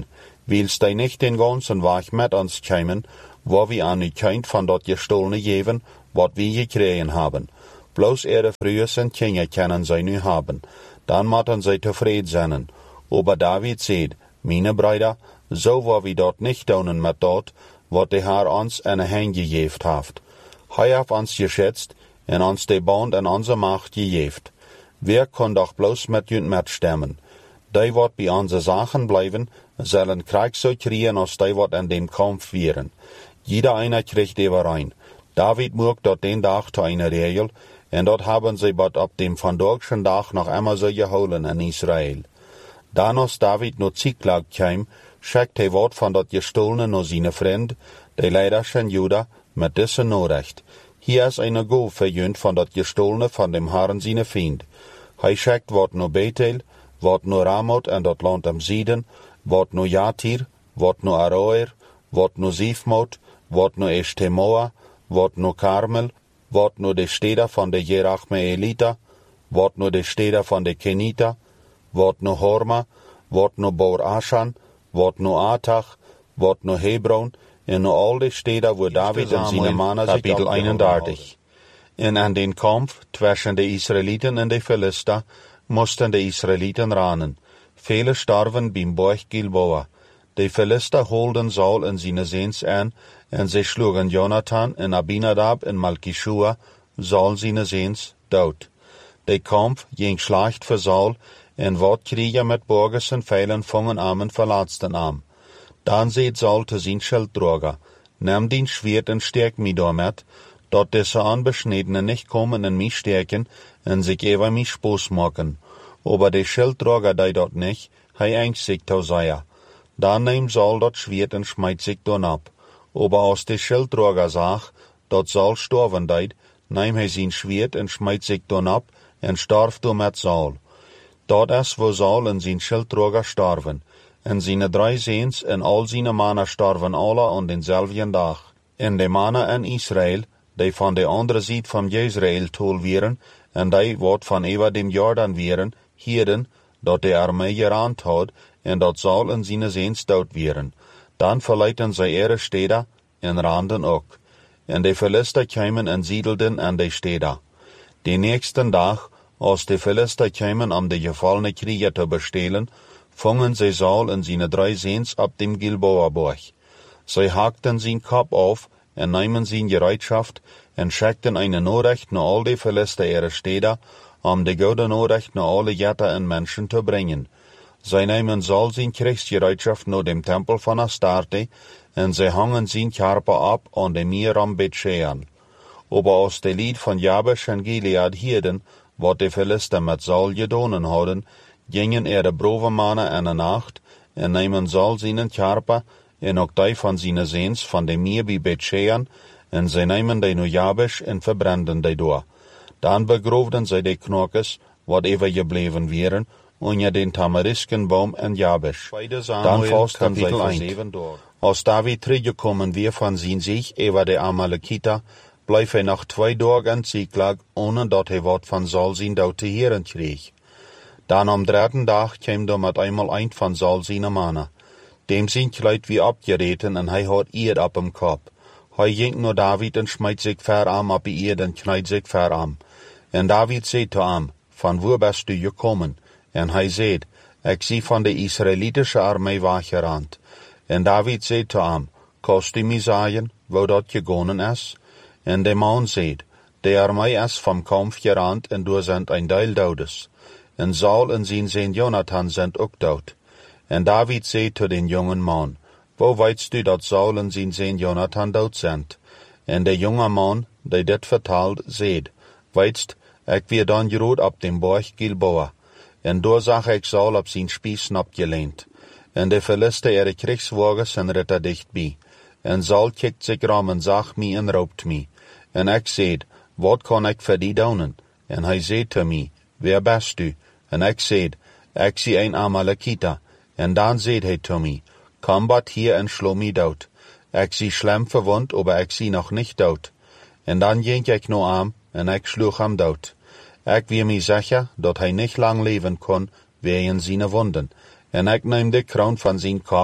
Willst hij nicht den ganzen Weg met ons komen, waar we aan u kunt van dat gestohlene geven, wat we gekregen hebben. Bloos ihre Frühes en Kinder können zij nu hebben, dan moeten zij tevreden zijn. Aber David zegt, meine Brüder, zo waar we dat niet doen met dat, wat de Heer ons in de hand gegeven heeft. Hij heeft ons geschätzt en ons de band en onze macht gegeven. Wer kan doch bloos met junt metstemmen? Die wat bij onze zaken blijven, zullen krijg zo kriegen als die wat in dem Kampf wären. Jeder einer kriegt überein. David mocht dat den dag te eine regel, en dat hebben zij wat op dem vandaagschen dag nog immer zo gehouden in Israël. Dan als David nog Ziklag kwam, schickt hij wat van dat gestohlene naar zijn vriend, de leiders van Juda, met deze Nachricht. Hier is een goal verjunt van dat gestohlene van dem Herren zijn vriend. Hij schickt wat naar Bethel, wat naar Ramoth en dat land am Zieden, wat naar Jatir, wat naar Aroer, wat naar Zifmoth, wat naar Eshtemoa, wat naar Karmel, wat naar de steden van de Jerachmeelita, wat naar de steden van de Kenita, wat naar Horma, wat naar Bor Ashan, wat naar Atach, wat naar Hebron, en naar al de steden waar David en zijn mannen zich kapitel eenendertig. En aan den Kampf tussen de Israëlieten en de Philister moesten de Israëlieten ranen. Vele starven bij Berg Gilboa. De Philister holden Saul en zijn zeens aan, en zij sloegen Jonathan en Abinadab en Malkishua, Saul zijn zeens, dood. De Kampf ging slecht voor Saul, en wat Krieger met burgers en vijlen vangen amen verlaatsten am. Dan zeet Saul te zijn schilddrager, neem den Schwert en sterk mij daarmet, dat deze Anbeschnittenen nicht komen en mij sterken en zich even mij spoos maken. Aber de Schilddrager deed dat nicht, hij angst zich te zeien. Dan neemt Saul dat Schwert en smijt zich dan ab. Aber als de Schilddrager zag, dat Saul sterven deed, neemt hij zijn Schwert en smijt zich dan ab en starf door met Saul. Dat is waar Saul en zijn Schilddrager starven. En zijn drie zeens en al zijn mannen starven alle aan denzelfden dag. En de mannen in Israël, die van de andere zijde van Jezreel tol wieren, en die wat van over dem Jordan wieren, hierden, dat de armee gerand had, en dat Saul en zijn zeens dood wieren. Dan verlieten zij ihre steden, en randen ook. En de Philister kwamen en siedelden aan de steden. De nächsten dag, als de Philister kwamen om de gevallene Krieger te bestelen, vangen zij Saul en zijn drie zeens op dem Gilboa-berg. Zij hakten zijn kop af en namen zijn gereedschaft en schickten eine Nachricht naar al de Philister ihre steden, om de goede Nachricht naar alle Jätter en mensen te brengen. Zij nemen Saul zijn kriegsgereedschaft naar dem tempel van Astarte, en zij hangen zijn karper op aan de meer am Bethshean. Aber als de lied van Jabesh en Gilead hierden, wat de Philister met Saul gedonen hadden, gingen er de brave mannen in de nacht, en nemen Saul zijn karper, en ook die van zijn zeens van de meer bij Bethshean, en zij nemen die naar Jabesh en verbranden die door. Dan begroefden zij de knokjes, wat even gebleven waren, onder den tamariskenboom en Jabesh. Dan vasten zij voor zeven door. Als David teruggekomen weer van zijn zich over de Amalekita, bleef hij nog twee dagen Ziklag, ohne dat hij wat van Saul zijn dood te horen kreeg. Dan am dritten dag kwam er met eenmaal eind van Saul zijn mannen. Dem zijn kleid wie opgereten en hij had eer op hem kop. Hij ging naar David en smijt zich ver aan op die eer en knijdt zich ver aan. En David zei te hem, van waar best u gekomen? En hij zei, ik zie van de Israëlitische armee weggerand. En David zei te hem, kost u mij zeggen, waar dat gegaan is? En de man zei, de armee is van Kampf gerand en door zijn een deel doodes. En Saul en zijn zoon Jonathan zijn ook dood. En David zei te den jongen man, wo weetst u dat Saul en zijn zoon Jonathan dood zijn? En de jonge man, die dit vertaald, zei, weetst, ik weer dan geroed op den berg Gilboa. En door zag ik Saul op zijn spies opgeleend. En de Philister ihre kriegswagens zijn ritter dichtbij. En Saul kijkt zich ram en zag mij en roept mij. En ik zei, wat kan ik voor die doen? En hij zei te mij, wie bent u? En ik zei, ik zie een Amalekita. En dan zei hij te mij, kom bat hier en slo mij dood. Ik zie schlimm verwond, aber ik zie nog niet dood. En dan ging ik naar hem en ik sloeg hem dood. Ik weet mij zeker dat hij niet lang leven kon, wegens zijn wonden. En ik neem de kroon van zijn kop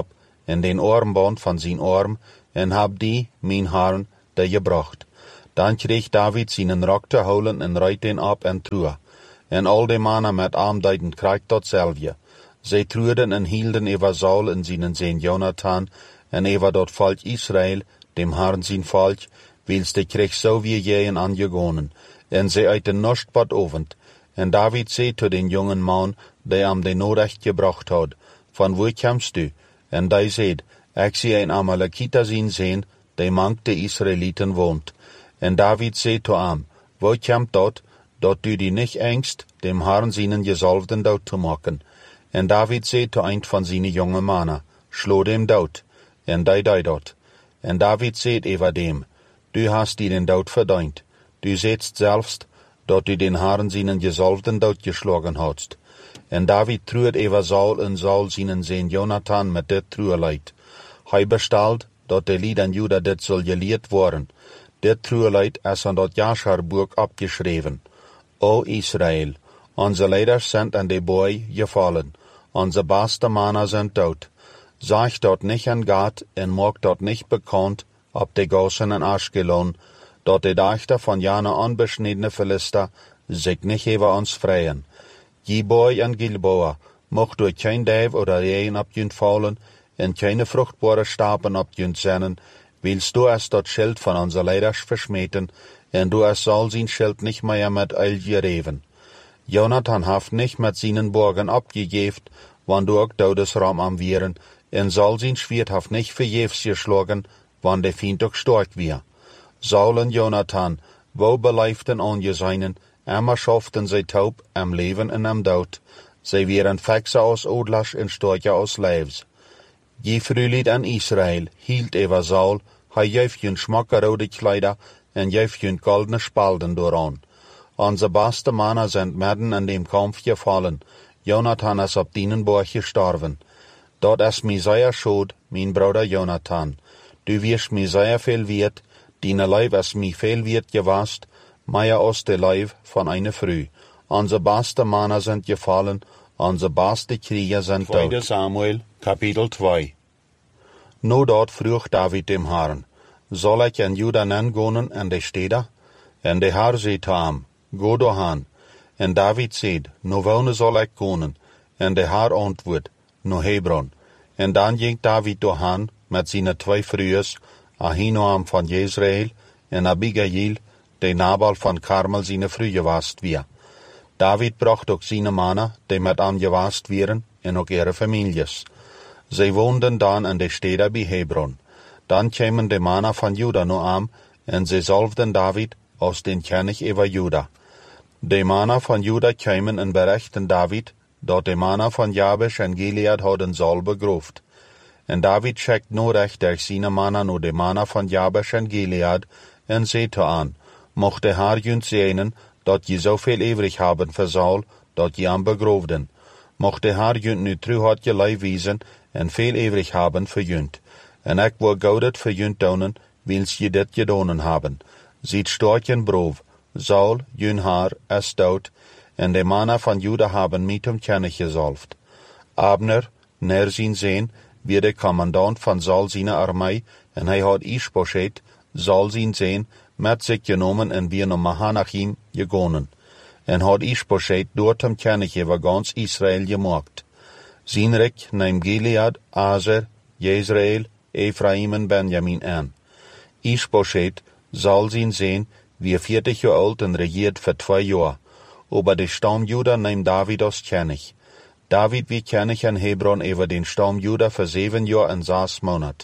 en den Armband van zijn arm, en hab die, mijn Herrn, de gebracht. Dan kreeg David zijn rok te houden en reit den op en true. En al de mannen met aanduiden krijgt datzelfde. Zij trueden en hielden over Saul en zijn zoon Jonathan, en over dat volk Israël, dem Herrn zijn volk, wils de kreeg zo wie jeën aangegonen, en zij uit de nachtbad ovend. En David zei zu den jungen man, die am de Norecht gebracht had, van wo komst du? En die zeid, ik zie een Amalekiter zien zijn, die mangt de Israeliten woont. En David zei zu am, wo komt dat, dat du die nicht engst, dem Herrn seinen Gesalbten dood te maken. En David zei zu een van zijn jonge mannen, schlo dem dood. En die deed dat. En David zei over dem, du hast dir den dood verdient. Du zeidst selbst, dat du den Herrn seinen Gesalbten dood geschlagen hast. En David truet over Saul en Saul seinen Sohn Jonathan met dit trueleid. Hij bestelt, dat de lied aan Juda dit zal geleerd worden. Dit trueleid is aan dat Jascherbuch abgeschreven. O Israël, onze leiders zijn aan de boy gevallen, onze beste mannen zijn dood. Zeg dat niet aan Gad en maak dat niet bekend op de Gosen en Ashkelon, dat de Dachter van jene onbesnedene Philister zich niet over ons vrijen. Giboy en Gilboa mocht door geen duif oder regen op junt vallen en keine vruchtbare stapen op junt zennen, willst du es dat Schild van onze leiders verschmeten, en du es soll zijn Schild nicht mehr met eil gereven. Jonathan haft nicht met seinen Borgen abgegeven, wann du ook Todesraum am Vieren, en soll zijn Schwert haft nicht verjefs geschlagen, wann de Feind ook stark wir. Saul en Jonathan, wo beleiften ongeseinen, immer schafften zij taub, am Leben en am Dood. Zij wären fexer aus Odlers en starker aus Leibs. Je frühlied an Israel hielt over Saul, hij geeft jun schmackerode Kleider en geeft jun goldene Spalden dooraan. Onze beste mannen zijn midden in dem Kampf gefallen. Jonathan is op Dienenborg gestorven. Dat is mij zeer schuld, mijn broeder Jonathan. Du wirst mij zeer veel wert, dine Leib is mij veel wert gewast, meer als de Leib van eine Früh. Onze beste mannen zijn gefallen, onze beste Krieger zijn dood. Tweede Samuel, Kapitel twee. Nu dat vroeg David dem Herrn, zal ik in Juda nengonen en de steden? En de Herr zei te hem, go doorheen. En David zei, nu wonen zal ik konen. En de Herr antwoord, nu Hebron. En dan ging David doorheen met zijn twee vrouwen, Ahinoam van Jezreel en Abigail, de Nabal van Karmel zijn vrouw gewast weer. David bracht ook zijn mannen, die met hem gewast waren, en ook ihre families. Zij woonden dan in de steden bij Hebron. Dan kwamen de mannen van Juda nu aan, en zij salfden David aus den König über Juda. De mannen van Juda kwamen en berichten David, dat de mannen van Jabesh en Gilead hadden Saul begroefd. En David schickt nu recht durch seine mannen nu de mannen van Jabesh en Gilead, en zei te aan, mocht de Herr junt zeenen, dat je zoveel ewig hebben voor Saul, dat je hem begroefden. Mocht de Herr junt nu trouw had je lijf wezen, en veel ewig hebben voor junt. En ik wil goudet voor junt donen, wils je dit gedonen hebben. Ziet storchen broov, Saul, jun haar, is dood, en de mannen van Juda hebben met hem kennis gezalfd. Abner, ner zijn zeen, wie de commandant van Saul zijn armee, en hij had Ishbosheth, Saul zijn zeen, met zich genomen en weer naar Mahanachim gegonen. En had Ishbosheth door hem kennis over ganz Israël gemaakt. Zijn rijk neem Gilead, Aser, Jezreel, Ephraim en Benjamin aan. Ishbosheth, Saul zijn zeen, wie vierzig jaar oud en regiert voor twee jaar. Over de stam Juda neemt David als kennis. David wie kennis in Hebron over den stam Juda voor zeven jaar en zes maanden.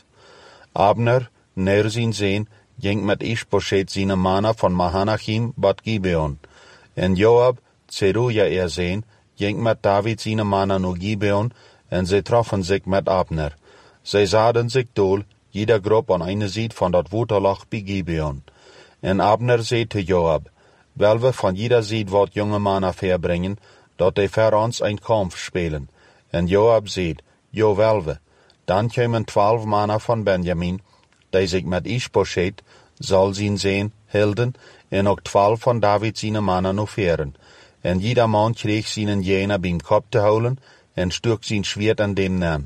Abner, ner zijn zeen, ging met Ishbosheth zijn mannen van Mahanachim bad Gibeon. En Joab, Zeruja er zeen, ging met David zijn mannen naar Gibeon, en zij troffen zich met Abner. Zij zaden zich dool, jeder groep aan eine zijde van dat waterlag bij Gibeon. En Abner zei te Joab, wel we van jeder zijde wat jonge mannen verbringen, dat die voor ons een kampf spelen. En Joab zei, jo wel we. Dan kwamen twaalf mannen van Benjamin, die zich met Ishbosheth, Saul zijn zeen, hielden, en ook twaalf van David zijn mannen nog veren. En jeder man kreeg zijn jener beim kop te houden, en stuk zijn schwert aan dem neer.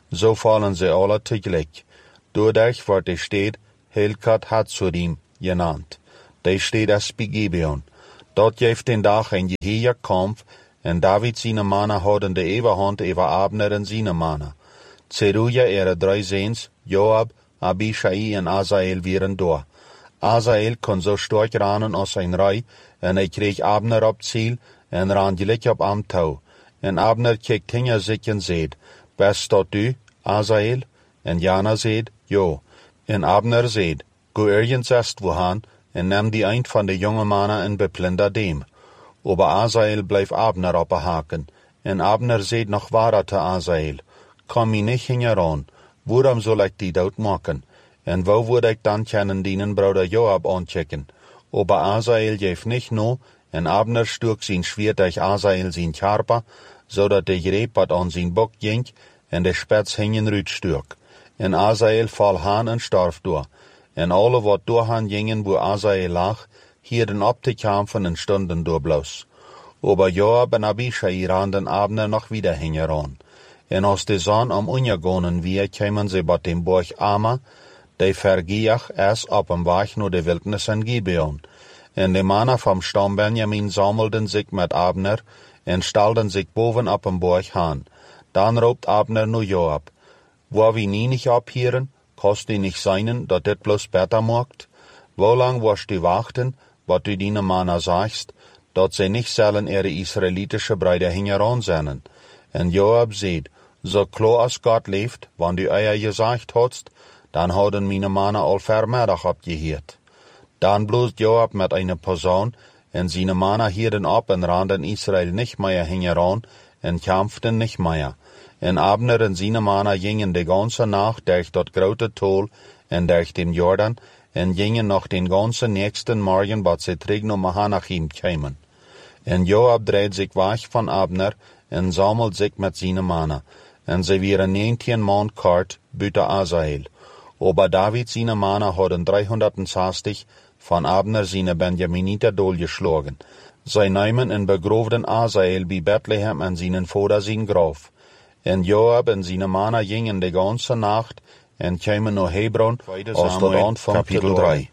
so fallen sie alle tegelijk. Doordat wordt de stad Helkat Hatzurim genannt. De steht als bij Gibeon. Dort heeft den dag een geheer kampf, en David zijn mannen hadden de eeuwehand over Abner en zijn mannen. Zeruja ihre drei Sehns, Joab, Abishai en Asael waren door. Asael kon zo sterk ranen als een rij, en hij kreeg Abner op ziel, en ran gelijk op am touw. En Abner keek tegen zich en zei, best tot u, Asael? En Jana zei, jo. En Abner zei, go ergens est wohan, en neem die eind van de jonge mannen en beplunder dem. Aber Asael bleef Abner ophaken, en Abner zei nog ware te Asael, kom mij niet hingeran, waarom zal ik die dood maken? En wo würde ik dan kennen dienen Bruder Joab aanchecken? Aber Asael geef nicht no, en Abner stuk zijn Schwert durch Asael zijn Karper, zodat de greep wat aan zijn bok ging, en de spets hingen ruitstuk. En Asael val haan en starf door. En alle wat doorhaan gingen, wo Asael lag, hierden op te kämpfen en stunden door bloos. Aber Joab en Abishai randen Abner noch wieder hingeran. En als de zon om ungegonen wie, kämen sie bot dem Burg Ama, de vergiach es op een weg naar de wildnis en Gibeon. En de mannen vom Stamm Benjamin sammelden sich met Abner, en stalden sich boven op een Burg haan. Dan roept Abner nu Joab, wo wir nie nicht abhieren, kost die nicht seinen, dat dit bloß beter macht? Wo lang wirst du wachten, wat du dine Mannen sagst, dat sie nicht sollen ihre israelitische Brüder hingeran sennen? En Joab seht, so klar als Gott leeft, wann du euer gesagt hast, dann hadden meine Mannen al vermiddag abgehiert. Dan bloest Joab met eine Posaun, en seine Mannen hierden ab en randen Israel nicht mehr hingeran, en kämpften nicht mehr. En Abner en seine Mannen gingen de ganze Nacht durch dat grote Tal en durch den Jordan, en gingen noch den ganzen nächsten Morgen, bat sie terug naar Mahanachim kämen. En Joab dreht sich weg von Abner, en sammelt sich mit seine Mannen, en sie waren neunzehn Mann kort, büte Asael. Aber David seine Mannen hadden dreihundertzestig von Abner seine Benjaminiter doorgeschlagen. Sie nahmen en begroofden Asael bij Bethlehem en seinen Vater zijn Graf. En Joab en seine Mannen gingen de ganze Nacht en kämen naar Hebron, als tot Anfang Kapitel drei.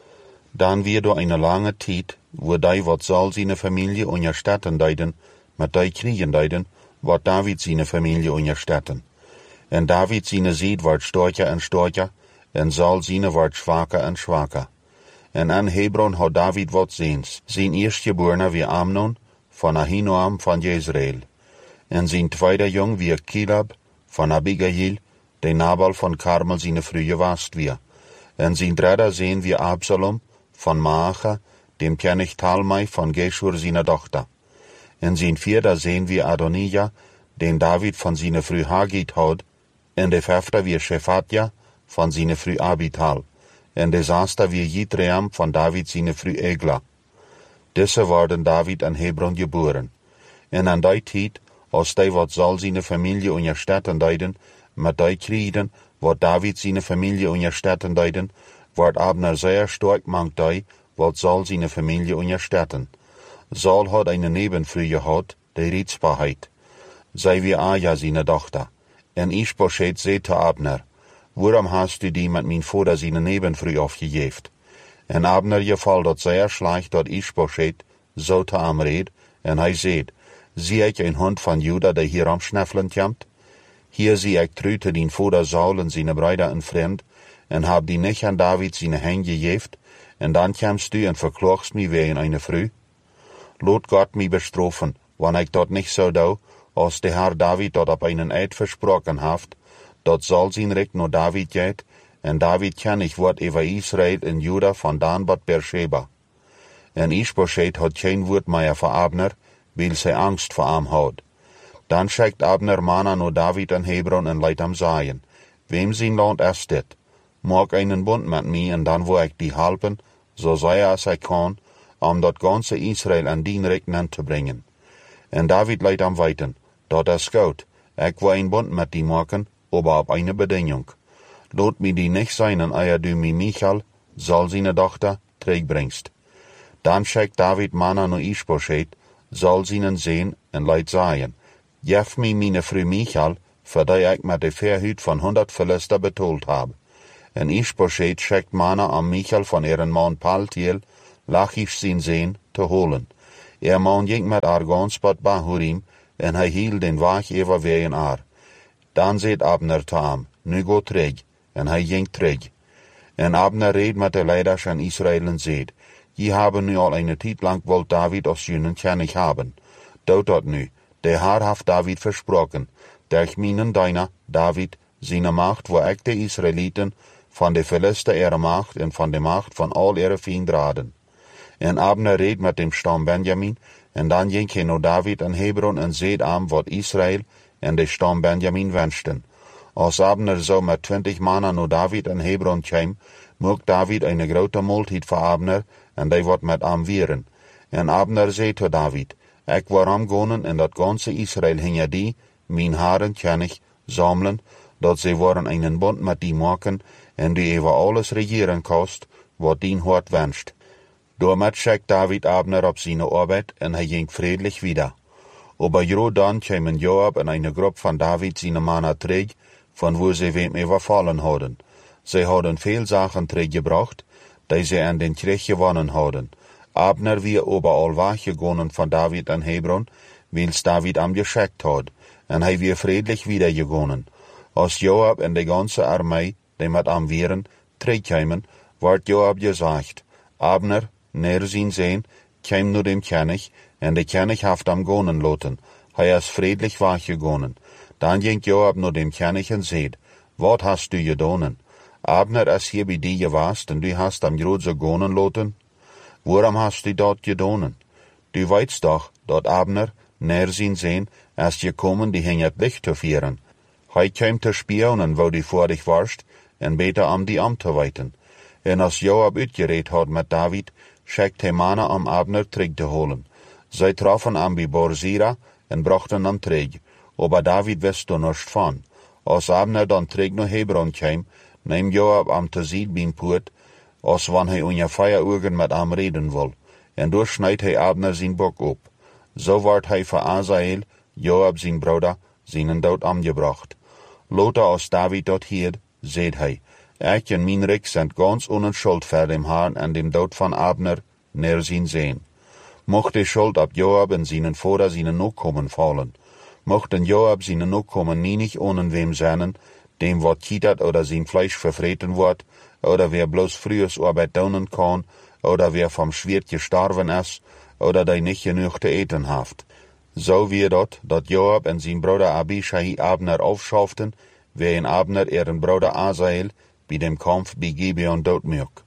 Dan weer door eine lange tijd, wo die wat zal seine Familie unterstetten deiden, met die kriegen deiden, wat David seine Familie unterstetten. En David seine Seed wordt sterker en sterker, en Saul seine wordt schwaker en schwaker. En aan Hebron had David wat zeens. Zijn eerstgeborene wie Amnon, van Ahinoam van Jezreel. En zijn tweede jong wie Kilab, van Abigail, de Nabal van Karmel seine frühe wast wie. En zijn derde zeen wie Absalom, van Maacha, dem König Talmai van Geshur seine Tochter. En zijn vierde zeen wie Adonija, den David van seine früh Hagit had, en de vijfde wie Shephatja, van seine früh Abital, en de zesde wie Jitream van David seine früh Egla. Diese worden David in Hebron geboren. En aan die tijd, als die wat zal seine Familie unterstetten deiden, met die kriegen, wat David seine Familie unterstetten deiden, wordt Abner sehr stark mangt die, wat zal seine Familie unterstetten. Saul had eine Nebenfrau gehad, die Ritzbarkeit. Zij wie Aja seine Tochter. En Ischboschet zei te Abner, waarom hast du die met mijn Vater seine Nebenfrau aufgejeft? En Abner geval dat sehr schlecht dat Ischboschet zo te am red, en hij zei, zie ik een hond van Juda, die hier omschneffelen komt? Hier zie ik trute den Vater Saul en seine Brüder en fremd, en hab die nicht an David seine Hand gejeft, en dan kommst du en verklagst mich wegen eine Frau? Lot Gott mich bestrafen, wann ich dort nicht so dau, als der Herr David dort op einen Eid versprochen haft, dat zal zijn recht naar David geht, en David kennig wordt over Israel en Juda van Dan bat Beersheba. En Ischboschet had geen woord meer voor Abner, weil zij angst voor hem had. Dan schickt Abner mannen naar David en Hebron en leidt hem zeggen, wem zijn land is dit? Maak einen bund met mij en dan wil ik die helpen, zo zij als ik kan, om dat ganze Israel aan dien recht te brengen. En David leidt hem weiten, dat is goed, ik wil een bund met die maken, aber op eine Bedingung. Lot mi die nicht sein, en eier du mi Michal, zal seine Tochter, terugbringst. Dan schickt David mannen naar Ischboschet, zal seinen sehen en leidt sagen, jef mi meine Frau Michal, verdij ik met de verhuut van honderd Philister betoeld heb. En Ish-Boshet schickt mannen om Michal van er een man Paltiel, Lachish zien zeen, te holen. Er man ging met Argons bij Bahurim, en hij hield den waag even weer in ar. Dan zegt Abner te hem, nu go terug, en hij ging terug. En Abner reed met de leiders van Israël en zei, je hebben nu al een tijd lang wil David als jullie kennis hebben. Doe dat nu, de Heer heeft David versproken, durch mijn dienaar David, zijn macht, waar ik de Israëlieten van de Philister ere macht en van de macht van al ere vrienden. En Abner reed met dem stam Benjamin, en dan ging hij naar David en Hebron en zei hem wat Israël en de stam Benjamin wensten. Als Abner zo met twintig mannen naar David en Hebron kwam, mocht David een grote maaltijd voor Abner, en die wordt met hem vieren. En Abner zei tot David, ik waarom gaan en dat ganze Israël hinja die, mijn haren kan ik zamelen, dat ze worden een bond met die maken, en die over alles regeren kost, wat dien hart wenst. Daarmet schickt David Abner op zijn arbeid, en hij ging vredelijk wieder. Aber jo dan kwamen Joab en een groep van David zijn mannen terug, van waar ze hem overvallen hadden. Zij hadden veel zaken teruggebracht, die ze aan den krieg gewonnen hadden. Abner weer overal weggegaan van David en Hebron, wils David hem geschickt had, en hij weer vredelijk wiedergegaan. Als Joab en de ganze armee, die met hem waren, terugkwamen, werd Joab gezegd, Abner, naar zijn zijn, kwam naar dem König, en de König heeft hem gaan laten. Hij is vredelijk weggegaan. Dan ging Joab naar dem König en zei, wat hast u gedaan? Abner is hier bij die geweest, en du hast hem grootse gaan laten. Waarom hast u dat gedaan? Du weet toch, dat Abner, naar zijn zijn, is gekomen die ging het licht te vieren. Hij kwam te spionen, waar die voor dich warst, en beter om die om te weten. En als Joab uitgereed had met David, schickt hij mannen om Abner terug te holen. Zij troffen hem bij Borzira en brachten hem terug, aber David wist er niets van. Als Abner dan terug naar Hebron kwam, neem Joab hem te zien bij een poort, als wanneer hij ongeveer uren met hem reden wil, en doorsnijdt hij Abner zijn bok op. Zo wordt hij voor Azael, Joab zijn broeder, zijn dood omgebracht. Later als David dat hield, zei hij, ik en mijn rijk zijn ganz onschuld voor dem Herrn en dem dood van Abner naar zijn zijn. Mocht de schuld op Joab en zijn vader zijn nakomen vallen. Mochten Joab zijn nakomen niet ohne wem zijn, dem wat kietert oder zijn vlees vervreten wordt, oder wer bloos frühes arbeid doen kan, oder wer vom Schwert gestorven is, oder die niet genoeg te eten heeft. Zo weer dat, dat Joab en zijn broeder Abishai Abner aufschaften, wien Abner ihren broeder Azael bij dem Kampf bij Gibeon doodmaak.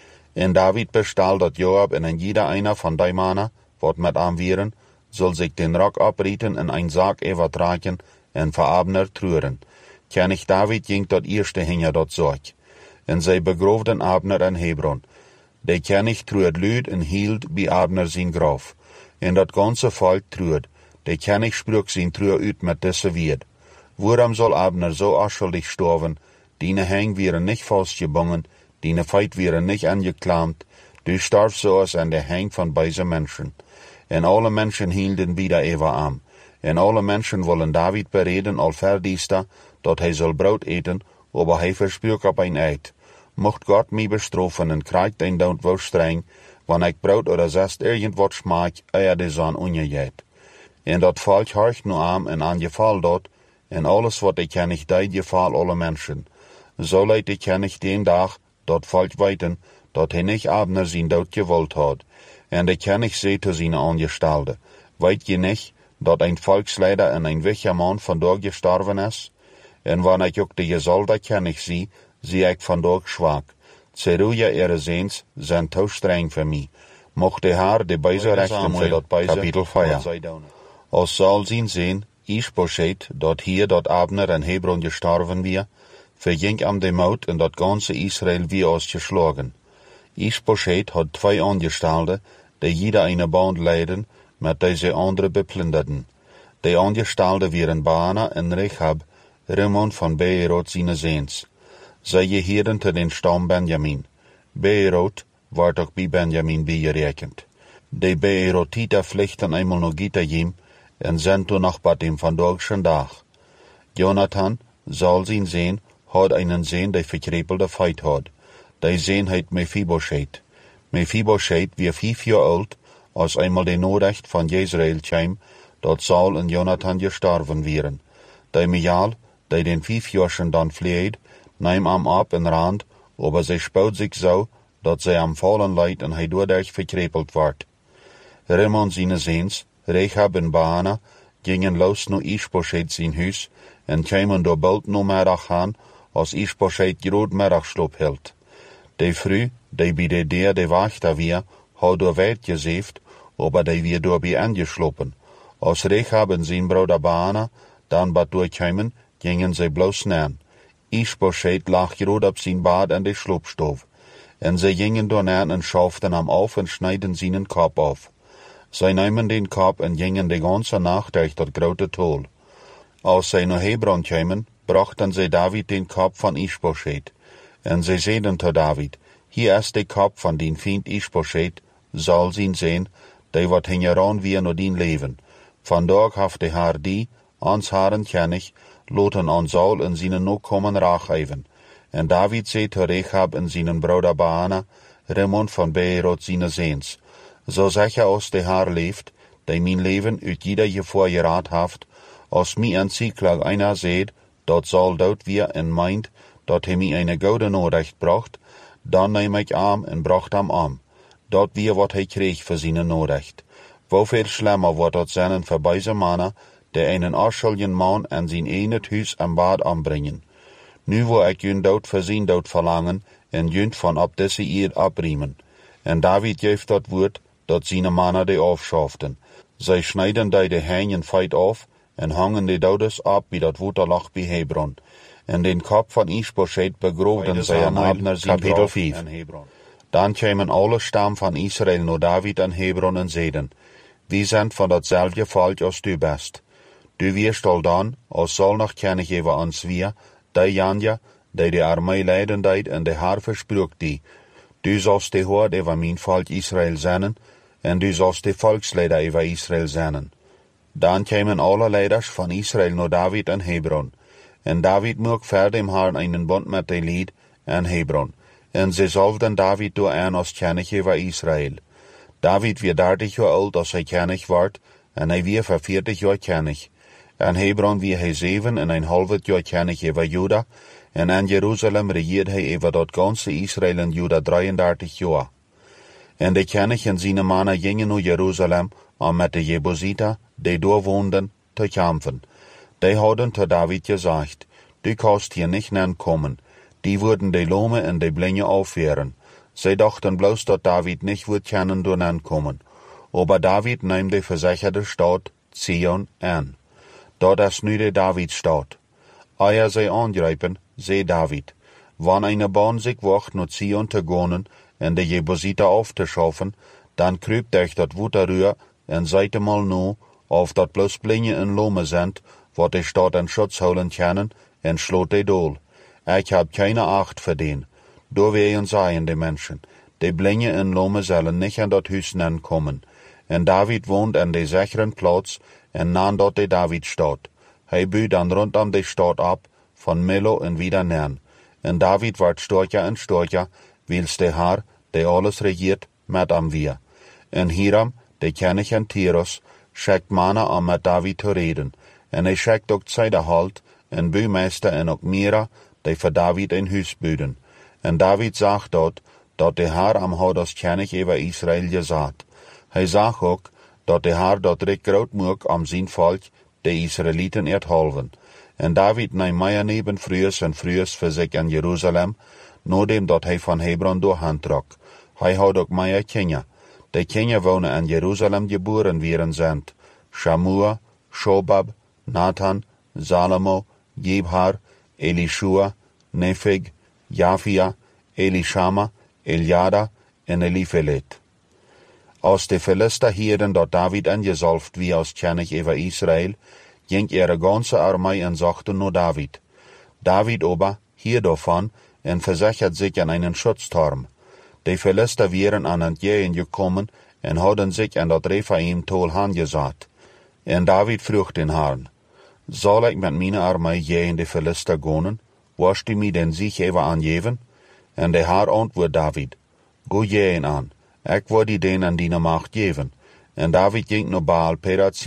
En David bestal dat Joab en een jeder einer van die mannen, wat met hem vieren, zal zich den rok abrieten en een zaak overtragen en voor Abner treuren. König David ging tot eerste hinja dat zorg. En zij begroofden Abner in Hebron. De König treurt luid en hield bij Abner zijn graf. En dat ganze volk treurt. De König sprak zijn treur uit met deze woord. Waarom zal Abner zo afschuldig sterven? Diene heng wieren niet vastgebonden, diene feit wieren niet aangeklaamd. Du starf zoals aan de heng van deze mensen. En alle mensen hielden wieder even aan. En alle mensen willen David bereden al verdiesta, dat hij zal brood eten, aber hij versprak op een eid. Mocht God mij bestrafen en krijgt een dood wel streng, wanneer ik brood oder zest irgend wat smaak, eer de zon ongejeet. En dat volk horcht nu aan en aangeval dat, en alles wat de König deed, geval alle mensen. Zo leidt de König den dag, dat volk weten, dat hij niet Abner zijn dood gewild had. En de König zei te zijn aangestalde, weet je niet, dat een volksleider en een wichtiger man vandaag gestorven is? En wanneer ik ook de gezalde König zie, zie ik vandaag zwak. Zeruja ere zeens zijn te streng voor mij. Mocht de Heer de bijze rechten voor dat bijze, kapitel vier. Als zal zien zijn, Ish-Boshet, dat hier dat Abner en Hebron gestorven weer, verging am de mout en dat ganze Israël weer als geslagen. Ish-Boshet had twee aangestalden, die jeder een band leiden, met deze andere beplinderden. De aangestalden waren Baana en Rechab, Rimmon van Beerot zijn zeens. Zij geheerden te den stam Benjamin. Beerot wordt ook bij Benjamin bijgerekend. De Beerotieten vluchten eenmaal naar Gittayim en zijn toen nog bij hem vandaag zijn dag. Jonathan, Saul zijn zeen, had einen zeen die verkrepelde feit had. Die zeen heet Mephibosheth. Mephibosheth weer vijf jaar oud, als eenmaal de noodrecht van Jezreel kwam, dat Saul en Jonathan gestorven wieren. Die Michal, die den vijfjarschen dan vleed, neem hem op en rand, aber zij spoot zich zo, dat zij hem vallen leidt en hij doordat verkrepeld wordt. Rimmon zijn zeens, Rechab en Baana, gingen los naar Ishbosheth zijn huis, en kwamen door bult namiddag aan, als Ishbosheth groot middagslop hield. De vrouw, die bij de deur de wachter weer, had door wijd gezeefd, aber die weer door bij aangeslopen. Als Rechab en zijn broeder Baana dan bad doorkwamen, gingen zij bloos naan. Ishbosheth lag groot op zijn bad en de sloopstoof. En zij gingen door naan en schaften hem af en snijden zijn kop af. Zij namen den kop en gingen de ganze nacht durch dat grote tol. Als zij naar Hebron kwamen, brachten zij David den kop van Ishbosheth. En zij zeiden tot David, hier is de kop van dien vriend Ishbosheth, Saul zijn zeen, die wat hingeraan weer naar dien leven. Vandaag heeft de Heer die, ons haren kennig, loten aan Saul en zijn nakomen raak geven. En David zei tot Rechab en zijn broeder Baana, Rimmon van Beerot zijn zeens. Zo zeg je als de Heer leeft, die mijn leven uit jeder gevoor geraad heeft, als mij een zieklag einer zegt, dat Saul dood weer en meint, dat hij mij een gouden noodrecht bracht, dan neem ik aan en bracht hem aan. Dat weer wat hij kreeg voor zijn noodrecht. Hoeveel slimmer wordt dat zijn voor deze mannen, die een afschuldigen man en zijn ene huis en bad aanbrengen. Nu wil ik jun dood voor zijn dood verlangen, en jun van op deze eer abriemen. En David geeft dat woord, dat zijn mannen die afschaften. Zij snijden die de heingen feit af, en hangen de doders op bij dat waterlag bij Hebron. En den kop van Ishbosheth begroefden zij en Abner zijn vrouw en Hebron. Dan kwamen alle stam van Israël naar David en Hebron en zeiden, wie zijn van datzelfde volk als du best. Du wirst al dan, als Saul nog kennis geven ons weer, die Janja, die de armee leiden deed en de haar versprook die. Du zalst de hoort over mijn volk Israël zijn, en du zalst de volksleider over Israël zijn. Dan kwamen alle leiders van Israël naar David en Hebron. En David mocht verder im Herrn einen bond met de lied en Hebron. En ze zalfden David door aan als kennis over Israël. David weer dertig jaar oud als hij kennis werd, en hij weer voor veertig jaar kennis. En Hebron weer hij zeven en een half jaar kennis over Juda, en in Jeruzalem regeerde hij over dat ganse Israël en Juda drieëndertig jaar. En de kennis en zijn mannen gingen naar Jeruzalem om met de Jebusiter, die door woonden, te kampen. Die hadden tot David gezegd, du kannst hier niet nan komen. Die würden de Lome en de Blinge aufwehren. Zij dachten bloos dat David niet wordt kennen door nan komen. Aber David neemt de verzekerde stad Zion aan. Dat is nu de Davidstad. Eer zij aangrijpen, zei David, wanneer een baan zich wacht naar Zion te gaan en de Jebusiter af te schaffen, dan kruipt durch dat waterruur en zijt mal nu, of dat bloos Blinge en Lome zijn, wat de stad en schutz houden kennen, en sloot de dool. Ik heb keine acht voor den. Door ween zeien de mensen, de Blinge en Lome zullen niet aan dat huis nan komen. En David woont aan de zekeren plaats, en nan dat de Davidstad. Hij buurt dan rondom de stad op, van Millo en wieder nan. En David wordt sterker en sterker, wils de Heer, die alles regiert, met hem weer. En Hiram, de kennis en Tyrus, schickt mannen om met David te reden. En hij schickt ook Zeiderhalt, en buurmeester en ook Mira, die voor David een huis buiden. En David zag dat, dat de Heer am had als kennis over Israël gezegd. Hij zag ook, dat de Heer dat rijk groot moek om zijn volk, de Israëlieten erhalven. En David neemt meer neben vroegs en vroegs voor zich in Jeruzalem, nadat dat hij van Hebron doorheen trok. Hij had ook meer kinderen. De kinderen wonen in Jeruzalem geboren werden zijn. Shamua, Shobab, Nathan, Salomo, Jebhar, Elishua, Nepheg, Jafia, Elishama, Eliada en Eliphelet. Als de Philister hielden dat David ingezalfd wie als kennis over Israël, ging ihre ganze armee en zochten naar David. David aber hier daarvan en verzekerd zich aan einen Schutzturm. De Philister waren aan het jeen gekomen en hadden zich aan dat Rephaim-tol aangezet. En David vroeg den Herrn, Zal ik met mijn armee je in de Philister gonen? Worst die mij den zich even aangeven? En de haar antwoord David, go je aan, ik word die den aan die macht geven. En David ging naar Baal Perat